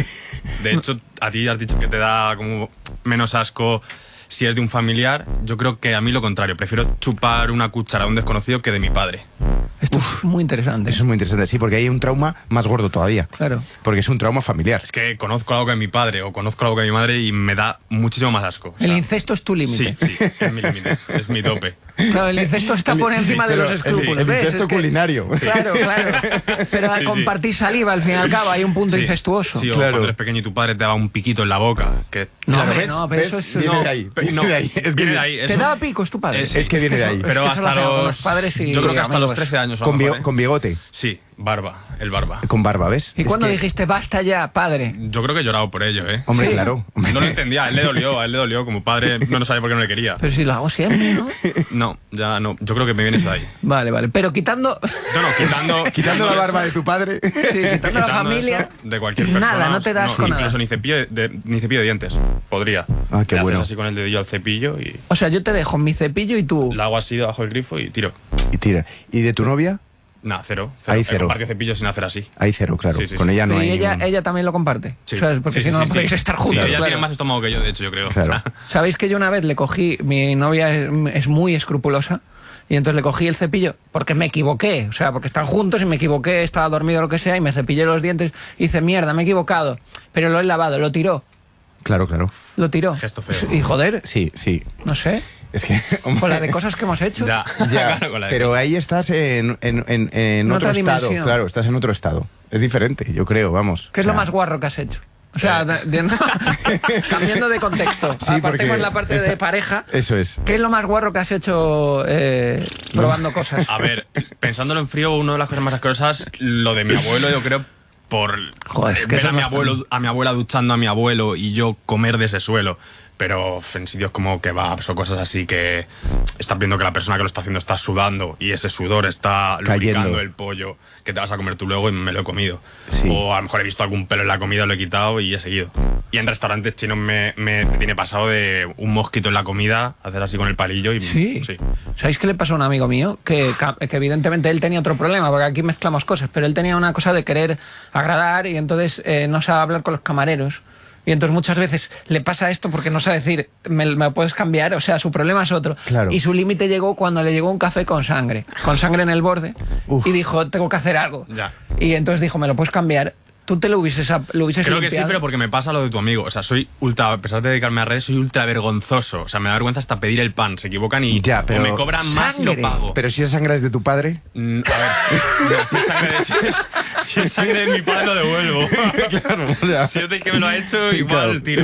De hecho, a ti has dicho que te da como menos asco si es de un familiar. Yo creo que a mí lo contrario. Prefiero chupar una cuchara a un desconocido que de mi padre. Esto es muy interesante. Eso es muy interesante, sí, porque hay un trauma más gordo todavía. Claro. Porque es un trauma familiar. Es que conozco algo de mi padre o conozco algo de mi madre y me da muchísimo más asco. O El sea, incesto es tu límite. Sí, sí, es mi límite, es mi tope. Claro, el incesto está por encima de Pero los escrúpulos. El ¿ves? incesto Es que- culinario. Claro, claro. Pero al Sí, sí. compartir saliva, al fin y al cabo, hay un punto Sí, incestuoso. Sí, o Claro. cuando eres pequeño y tu padre te daba un piquito en la boca. Que, No, Claro, hombre, ¿ves? no, pero ¿ves? eso es... Viene no. de ahí. Pe- Viene no, de ahí. Es que viene de ahí. ¿Te eso- daba picos tu padre? Es- es que viene de eso- ahí. es Pero que eso lo hasta hacen algunos los... padres y yo creo que hasta los amigos. trece años. a lo Con, mejor, bio- ¿eh? con bigote. Sí, barba, el barba. Con barba, ¿ves? ¿Y Es cuando que- dijiste basta ya, padre? Yo creo que he llorado por ello, ¿eh? Hombre, Sí. claro. Hombre. No lo entendía, a él le dolió, a él le dolió. Como padre no, no sabía por qué no le quería. Pero si lo hago siempre, ¿no? No, ya no. Yo creo que me viene eso de ahí. Vale, vale. Pero quitando... No, no, quitando... Quitando la barba de tu padre. Sí, quitando la quitando familia... eso de cualquier persona. Nada, no te das con Incluso nada. ni cepillo de, de- ni cepillo de dientes. Podría. Ah, qué Le bueno. haces así con el dedillo al cepillo y O sea, yo te dejo mi cepillo y tú... la hago así debajo del grifo y tiro. Y tira. ¿Y de tu novia? Nah, cero. cero. Ahí He cero. compartido cepillos sin hacer así. Hay cero, claro. Sí, sí, Con sí. ella no y hay... ella, ella también lo comparte. Sí. O sea, porque Sí, si sí, no, no sí, podéis sí. estar Sí, juntos. ella claro. tiene más estómago que yo, de hecho, yo creo. Claro. O sea, ¿Sabéis que yo una vez le cogí, mi novia es, es muy escrupulosa, y entonces le cogí el cepillo porque me equivoqué, o sea, porque están juntos y me equivoqué, estaba dormido o lo que sea, y me cepillé los dientes y hice mierda, me he equivocado, pero lo he lavado, lo tiró, Claro, claro. lo tiró. Gesto feo. Y joder, Sí, sí. no sé, Es que... hombre, con la de cosas que hemos hecho. ya, Ya, claro, con la de pero cosas. ahí estás en, en, en, en En otro otra estado. dimensión. Claro, estás en otro estado. Es diferente, yo creo, vamos. ¿Qué es O lo sea, más guarro que has hecho? O sea, de- de- cambiando de contexto, Sí, apartemos porque la parte esta- de pareja. Eso es. ¿Qué es lo más guarro que has hecho eh, probando cosas? A ver, pensándolo en frío, una de las cosas más asquerosas, lo de mi abuelo, yo creo, por Joder, es que ver eso a es mi, bastante. abuelo, a mi abuela duchando a mi abuelo y yo comer de ese suelo. Pero en sitios como kebabs o cosas así que estás viendo que la persona que lo está haciendo está sudando y ese sudor está Cayendo. lubricando el pollo que te vas a comer tú luego y me lo he comido. Sí. O a lo mejor he visto algún pelo en la comida, lo he quitado y he seguido. Y en restaurantes chinos me, me tiene pasado de un mosquito en la comida, hacer así con el palillo y... Sí. sí. ¿Sabéis qué le pasó a un amigo mío? Que, que evidentemente él tenía otro problema, porque aquí mezclamos cosas, pero él tenía una cosa de querer agradar y entonces eh, no sabe hablar con los camareros. Y entonces muchas veces le pasa esto porque no sabe decir, ¿me, me puedes cambiar? O sea, su problema es otro. Claro. Y su límite llegó cuando le llegó un café con sangre, con sangre en el borde, Uf. y dijo, tengo que hacer algo. Ya. Y entonces dijo, ¿me lo puedes cambiar? Tú te lo hubieses, lo hubieses Creo que sí, limpiado. pero porque me pasa lo de tu amigo. O sea, soy ultra, a pesar de dedicarme a redes, soy ultra vergonzoso. O sea, me da vergüenza hasta pedir el pan. Se equivocan y Ya, pero- o me cobran más y lo Sangre. pago. Pero si esa sangre es de tu padre... Mm, a ver, no, si, es sangre de, si, es, si es sangre de mi padre lo devuelvo. Claro, o sea, Si es del que me lo ha hecho, igual claro. tiro.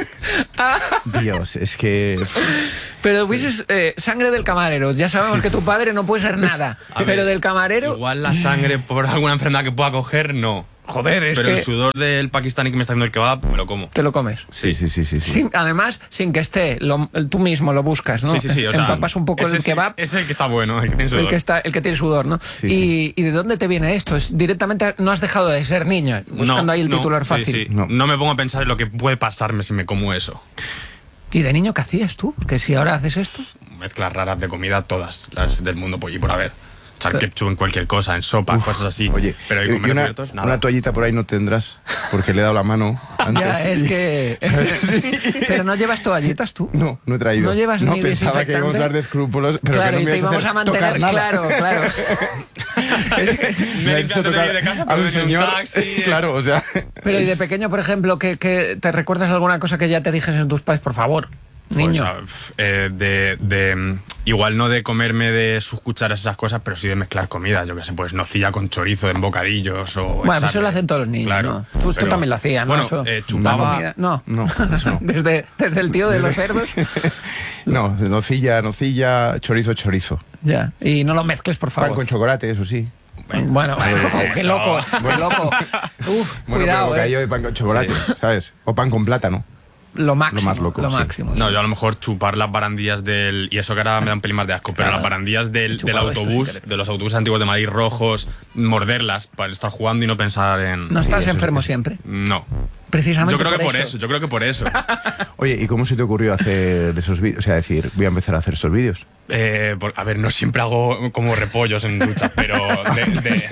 Dios, es que... Pero hubieses eh, sangre del camarero. Ya sabemos que tu padre no puede ser nada. A ver, pero del camarero... Igual la sangre por alguna enfermedad que pueda coger, no. Joder, es Pero que el sudor del pakistaní que me está haciendo el kebab, me lo como. te lo comes. Sí, sí, sí, sí. sí. Sin- además, sin que esté, lo- tú mismo lo buscas, ¿no? Sí, sí, sí. O sea, Empapas un poco ese el es kebab, Es el que está bueno, el que tiene sudor. el que, está, el que tiene sudor, ¿no? Sí, y, sí. ¿Y de dónde te viene esto? Es directamente no has dejado de ser niño, buscando No, ahí el no, titular sí, fácil. sí. No. No me pongo a pensar en lo que puede pasarme si me como eso. ¿Y de niño qué hacías tú? Que si ahora haces esto... Mezclas raras de comida, todas las del mundo por y por haber. Echar ketchup en cualquier cosa, en sopa, cosas así. Oye, pero hay y comer una, cubiertos, nada. una toallita por ahí no tendrás, porque le he dado la mano. Antes, Ya, es sí. que... Pero no llevas toallitas tú. No, no he traído. No llevas no, ni pensaba que íbamos a desinfectante. hablar de escrúpulos, pero Claro, que no y me te ibas íbamos a hacer tocar mantener, nada. claro, claro. Es que Me me he has hecho limpiado tocar de casa, a pero un en un señor. taxi. Claro, o sea... Pero y de pequeño, por ejemplo, que, que te recuerdas alguna cosa que ya te dijesen tus padres, por favor, niño. Pues, o sea, f- eh, de, de igual no de comerme de sus cucharas esas cosas, pero sí de mezclar comida, yo que sé, pues nocilla con chorizo en bocadillos o Bueno, echarle- eso lo hacen todos los niños, claro, ¿no? Tú, tú pero- también lo hacías, ¿no? Bueno, Eso. eh, La chupaba comida- No, No, eso no. desde, desde el tío de los cerdos. No, nocilla, nocilla, chorizo, chorizo. Ya, y no lo mezcles, por Pan favor. con chocolate, eso sí. Bueno, qué loco, qué loco. Uf, Bueno, cuidado, pero bocadillo eh. de pan con chocolate, ¿sabes? O pan con plátano. Lo máximo, Lo más loco, lo sí. máximo. No, sí. yo a lo mejor chupar las barandillas del... Y eso que ahora me da un pelín más de asco, pero Claro. las barandillas del, He del chupado esto sin autobús, querer. de los autobuses antiguos de Madrid rojos, morderlas para estar jugando y no pensar en... No estás eso es enfermo que sí. siempre. No. Precisamente Yo creo que por por eso. eso, yo creo que por eso. Oye, ¿y cómo se te ocurrió hacer esos vídeos? O sea, decir, voy a empezar a hacer estos vídeos. Eh, por- a ver, no siempre hago como repollos en duchas, pero de, de-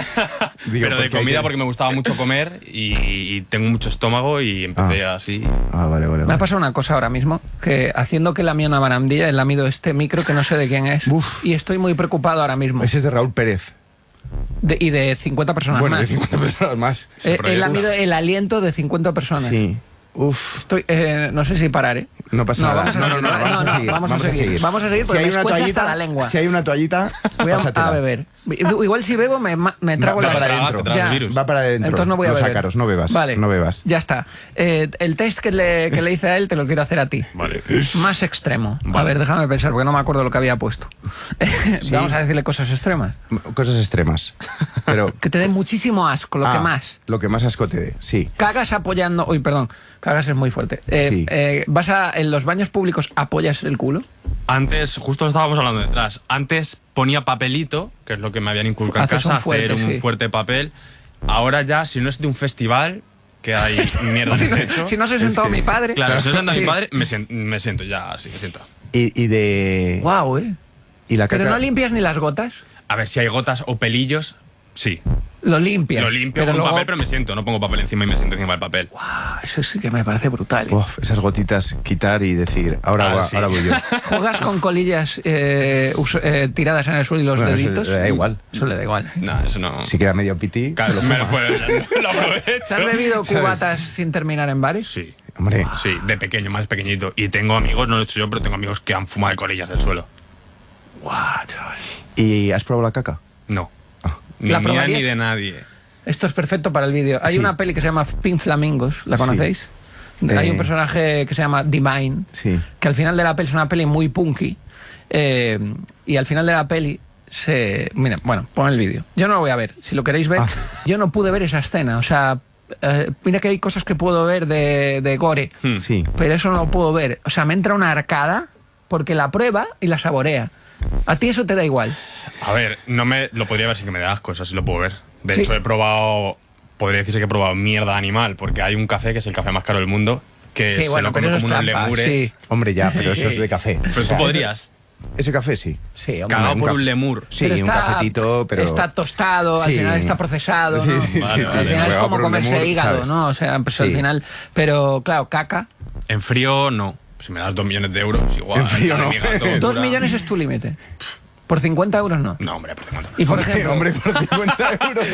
Digo, pero de porque hay comida que- porque me gustaba mucho comer y, y tengo mucho estómago y empecé así. Ah, vale, vale. Me vale. ha pasado una cosa ahora mismo, que haciendo que la mía una barandilla, he lamido este micro que no sé de quién es. Uf. Y estoy muy preocupado ahora mismo. Ese es de Raúl Pérez. De- y de cincuenta personas Bueno, más. de cincuenta personas más. He, pero he ya- lamido el aliento de cincuenta personas. Sí. Uf. Estoy, eh, no sé si parar, ¿eh? No pasa No, nada. vamos a no, seguir, no, no, no, vamos, no, a seguir, vamos a seguir. Vamos a seguir porque si hay me una escuece toallita, hasta la lengua. Si hay una toallita, Voy a, pásatela. a beber. Igual si bebo me, ma- me trago Va- la va para tragas, adentro. te tragas Ya. el virus. Va para adentro. Entonces no voy a Los beber. ácaros, no bebas. Vale. No bebas. Ya está. Eh, el test que le, que le hice a él te lo quiero hacer a ti. Vale. Más extremo. A Vale. ver, déjame pensar porque no me acuerdo lo que había puesto. Vamos a decirle cosas extremas. Cosas extremas. Pero Que te dé muchísimo asco, lo Ah, que más. Lo que más asco te dé, sí. Cagas apoyando. Uy, perdón. Cagas es muy fuerte. Eh, Sí. eh, ¿Vas a. En los baños públicos apoyas el culo? Antes, justo lo estábamos hablando detrás, antes ponía papelito, que es lo que me habían inculcado en Haces casa, un fuerte, hacer un sí. fuerte papel. Ahora ya, si no es de un festival, que hay mierda Si en no, el techo. si no se sentó que- mi padre. Claro, si no es de Sí. mi padre, me, sien- me siento ya, sí, me siento. Y, y de. Guau, eh. Y la Pero caca- no limpias ni las gotas. A ver, si hay gotas o pelillos, sí. Lo limpias. Lo limpio pero con luego- papel, pero me siento. No pongo papel encima y me siento encima del papel. Ah, eso sí que me parece brutal. eh. Uf, esas gotitas quitar y decir, ahora, Ah, va- sí. ahora voy yo. ¿Juegas con colillas eh, us- eh, tiradas en el suelo y los Bueno, eso deditos? le da igual. Eso le da igual. No, eso no. Si queda medio piti, Claro, lo me fumas. lo, puedo- lo aprovecho. ¿Te has bebido cubatas sin terminar en bares? Sí. Hombre, Sí, de pequeño, más pequeñito. Y tengo amigos, no lo he hecho yo, pero tengo amigos que han fumado de colillas del suelo. Guau, chaval. ¿y has probado la caca? No. Ah. Ni ¿La mía probarías? ni de nadie. Esto es perfecto para el vídeo. Hay Sí. una peli que se llama Pink Flamingos, ¿la Sí. conocéis? Hay Eh. un personaje que se llama Divine, Sí. que al final de la peli es una peli muy punky. eh, y al final de la peli se... Mira, bueno, pon el vídeo. Yo no lo voy a ver. Si lo queréis ver, Ah. yo no pude ver esa escena. O sea, eh, mira que hay cosas que puedo ver de, de gore, Hmm. Sí. pero eso no lo puedo ver. O sea, me entra una arcada porque la prueba y la saborea. A ti eso te da igual. A ver, no me lo podría ver sin que me dé asco, eso sí lo puedo ver. De Sí. hecho, he probado, podría decirse que he probado mierda animal, porque hay un café que es el café más caro del mundo, que Sí, se bueno, lo pero come eso como es unos trampa, lemures. sí. Hombre, ya, pero eso Sí. es de café. Pero O tú sea, podrías, Ese café sí. Sí, hombre. cagado un por café. un lemur. Sí, Pero un cafetito, pero. Está tostado, al Sí. final está procesado, Sí, ¿no? sí, sí, Vale, sí, vale. Al final es Pegado como por un comerse lemur, hígado, ¿sabes? ¿no? O sea, pues al Sí. final... Pero, claro, caca. En frío, no. Si me das dos millones de euros, igual. En frío, la de no. mi gato Dos dura- millones es tu límite. Por cincuenta euros no. No, hombre, por cincuenta. Y por Hombre, ejemplo, hombre, por cincuenta euros.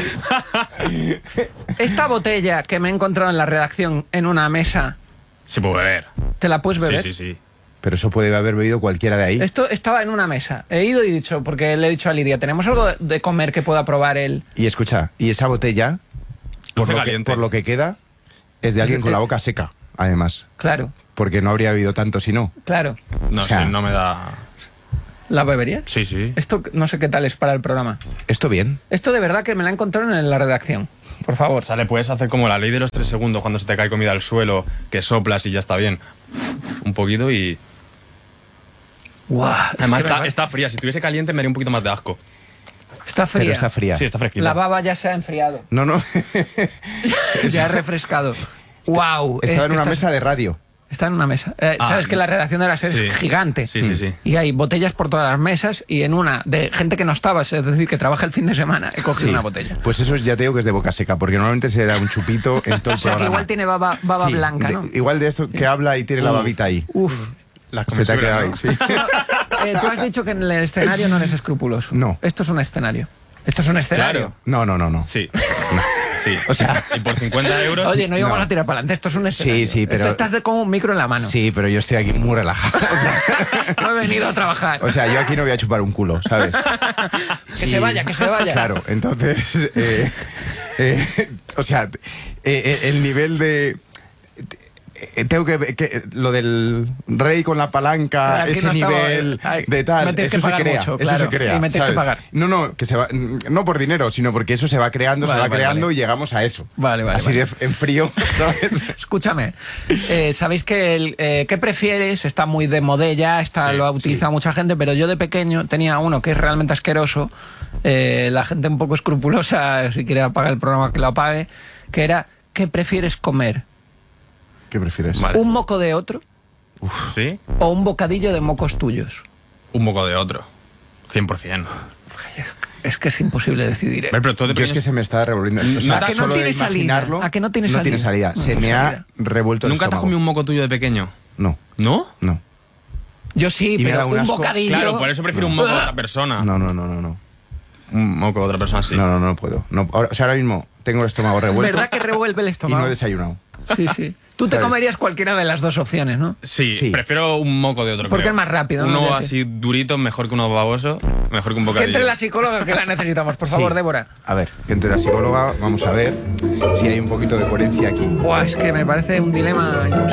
esta botella que me he encontrado en la redacción en una mesa, Se puede beber. ¿te la puedes beber? Sí, sí, sí. Pero eso puede haber bebido cualquiera de ahí. Esto estaba en una mesa. He ido y dicho, porque le he dicho a Lidia, ¿tenemos algo de comer que pueda probar él? Y escucha, y esa botella, por Dulce lo, que, caliente. por lo que queda, es de alguien con la boca seca, además. Claro, Porque no habría bebido tanto si no. claro. No O sea- sé, no me da... ¿La beberías? Sí, sí. Esto no sé qué tal es para el programa. Esto bien. Esto de verdad que me la encontraron en la redacción. Por favor. O sea, le puedes hacer como la ley de los tres segundos cuando se te cae comida al suelo, que soplas y ya está bien. Un poquito y... Guau, es Además que me está, va- está fría. Si tuviese caliente me haría un poquito más de asco. está fría. Pero está fría. Sí, está fresquita. La baba ya se ha enfriado. No, no. Ya ha refrescado. Wow. Estaba en una mesa de radio. Está en una mesa. Eh, Ah, Sabes que la redacción de la SER sí. es gigante. Sí, sí, sí. Y hay botellas por todas las mesas y en una de gente que no estaba, es decir, que trabaja el fin de semana, he cogido Sí. una botella. Pues eso ya te digo que es de boca seca, porque normalmente se da un chupito en todo O el sea, que programa. igual tiene baba, baba Sí, blanca, de- ¿no? igual de esto que habla y tiene la Uh. babita ahí. Uf. Las Se te ha quedado ahí, comensales, sí. Eh, tú has dicho que en el escenario no eres escrupuloso. No. Esto es un escenario. Esto es un escenario. Claro. No, no, no, no. Sí. Sí. O sea, y por cincuenta euros. Oye, no íbamos no. a tirar para adelante, esto es un escenario. sí, pero- Esto estás de como un micro en la mano. Sí, pero yo estoy aquí muy relajado. No he venido a trabajar. O sea, yo aquí no voy a chupar un culo, ¿sabes? Que se vaya, que se vaya. Claro, entonces, eh, eh, o sea, eh, eh, el nivel de... eh, Tengo que, que lo del rey con la palanca, Aquí ese no estaba- nivel ay, de tal, me tienes eso que se pagar crea, mucho, eso claro, se crea, y me tienes que ¿sabes? pagar. No, no, que se va, no por dinero, sino porque eso se va creando, Vale, se va vale, creando vale. y llegamos a eso. Vale, vale, Así vale. de en frío, ¿sabes? Escúchame, eh, sabéis que el eh, ¿qué prefieres? Está muy de modella, está, Sí, lo ha utilizado mucha gente, pero yo de pequeño tenía uno que es realmente asqueroso, eh, la gente un poco escrupulosa, si quiere apagar el programa que lo apague, que era ¿qué prefieres comer? ¿Qué prefieres? Vale. ¿Un moco de otro Sí. o un bocadillo de mocos tuyos? Un poco de otro. cien por ciento. Es que es imposible decidir. ¿eh? Pero tú de Yo es que pequeño- se me está revolviendo. O sea, ¿A que no solo de tiene salida? imaginarlo, ¿A que no tiene no salida? tiene salida. No Se tiene me salida. ha revuelto el ¿Nunca te has estómago. comido un moco tuyo de pequeño? No, ¿No? no. Yo sí, Y me da pero un un asco. bocadillo... Claro, por eso prefiero un moco de otra persona. No, no, no, no, no. Un moco de otra persona, sí. No, no, no puedo. No, ahora, o sea, ahora mismo tengo el estómago revuelto ¿Verdad que revuelve el y estómago? no he desayunado. Sí, sí. Tú te ¿Sabes? comerías cualquiera de las dos opciones, ¿no? Sí, Sí. prefiero un moco de otro. Porque creo. es más rápido, ¿no? Uno Ya te- así durito, mejor que uno baboso, mejor que un Que bocadillo. entre la psicóloga que la necesitamos, por favor, Sí. Débora. A ver, que entre la psicóloga, vamos a ver si hay un poquito de coherencia aquí. Buah, es que me parece un dilema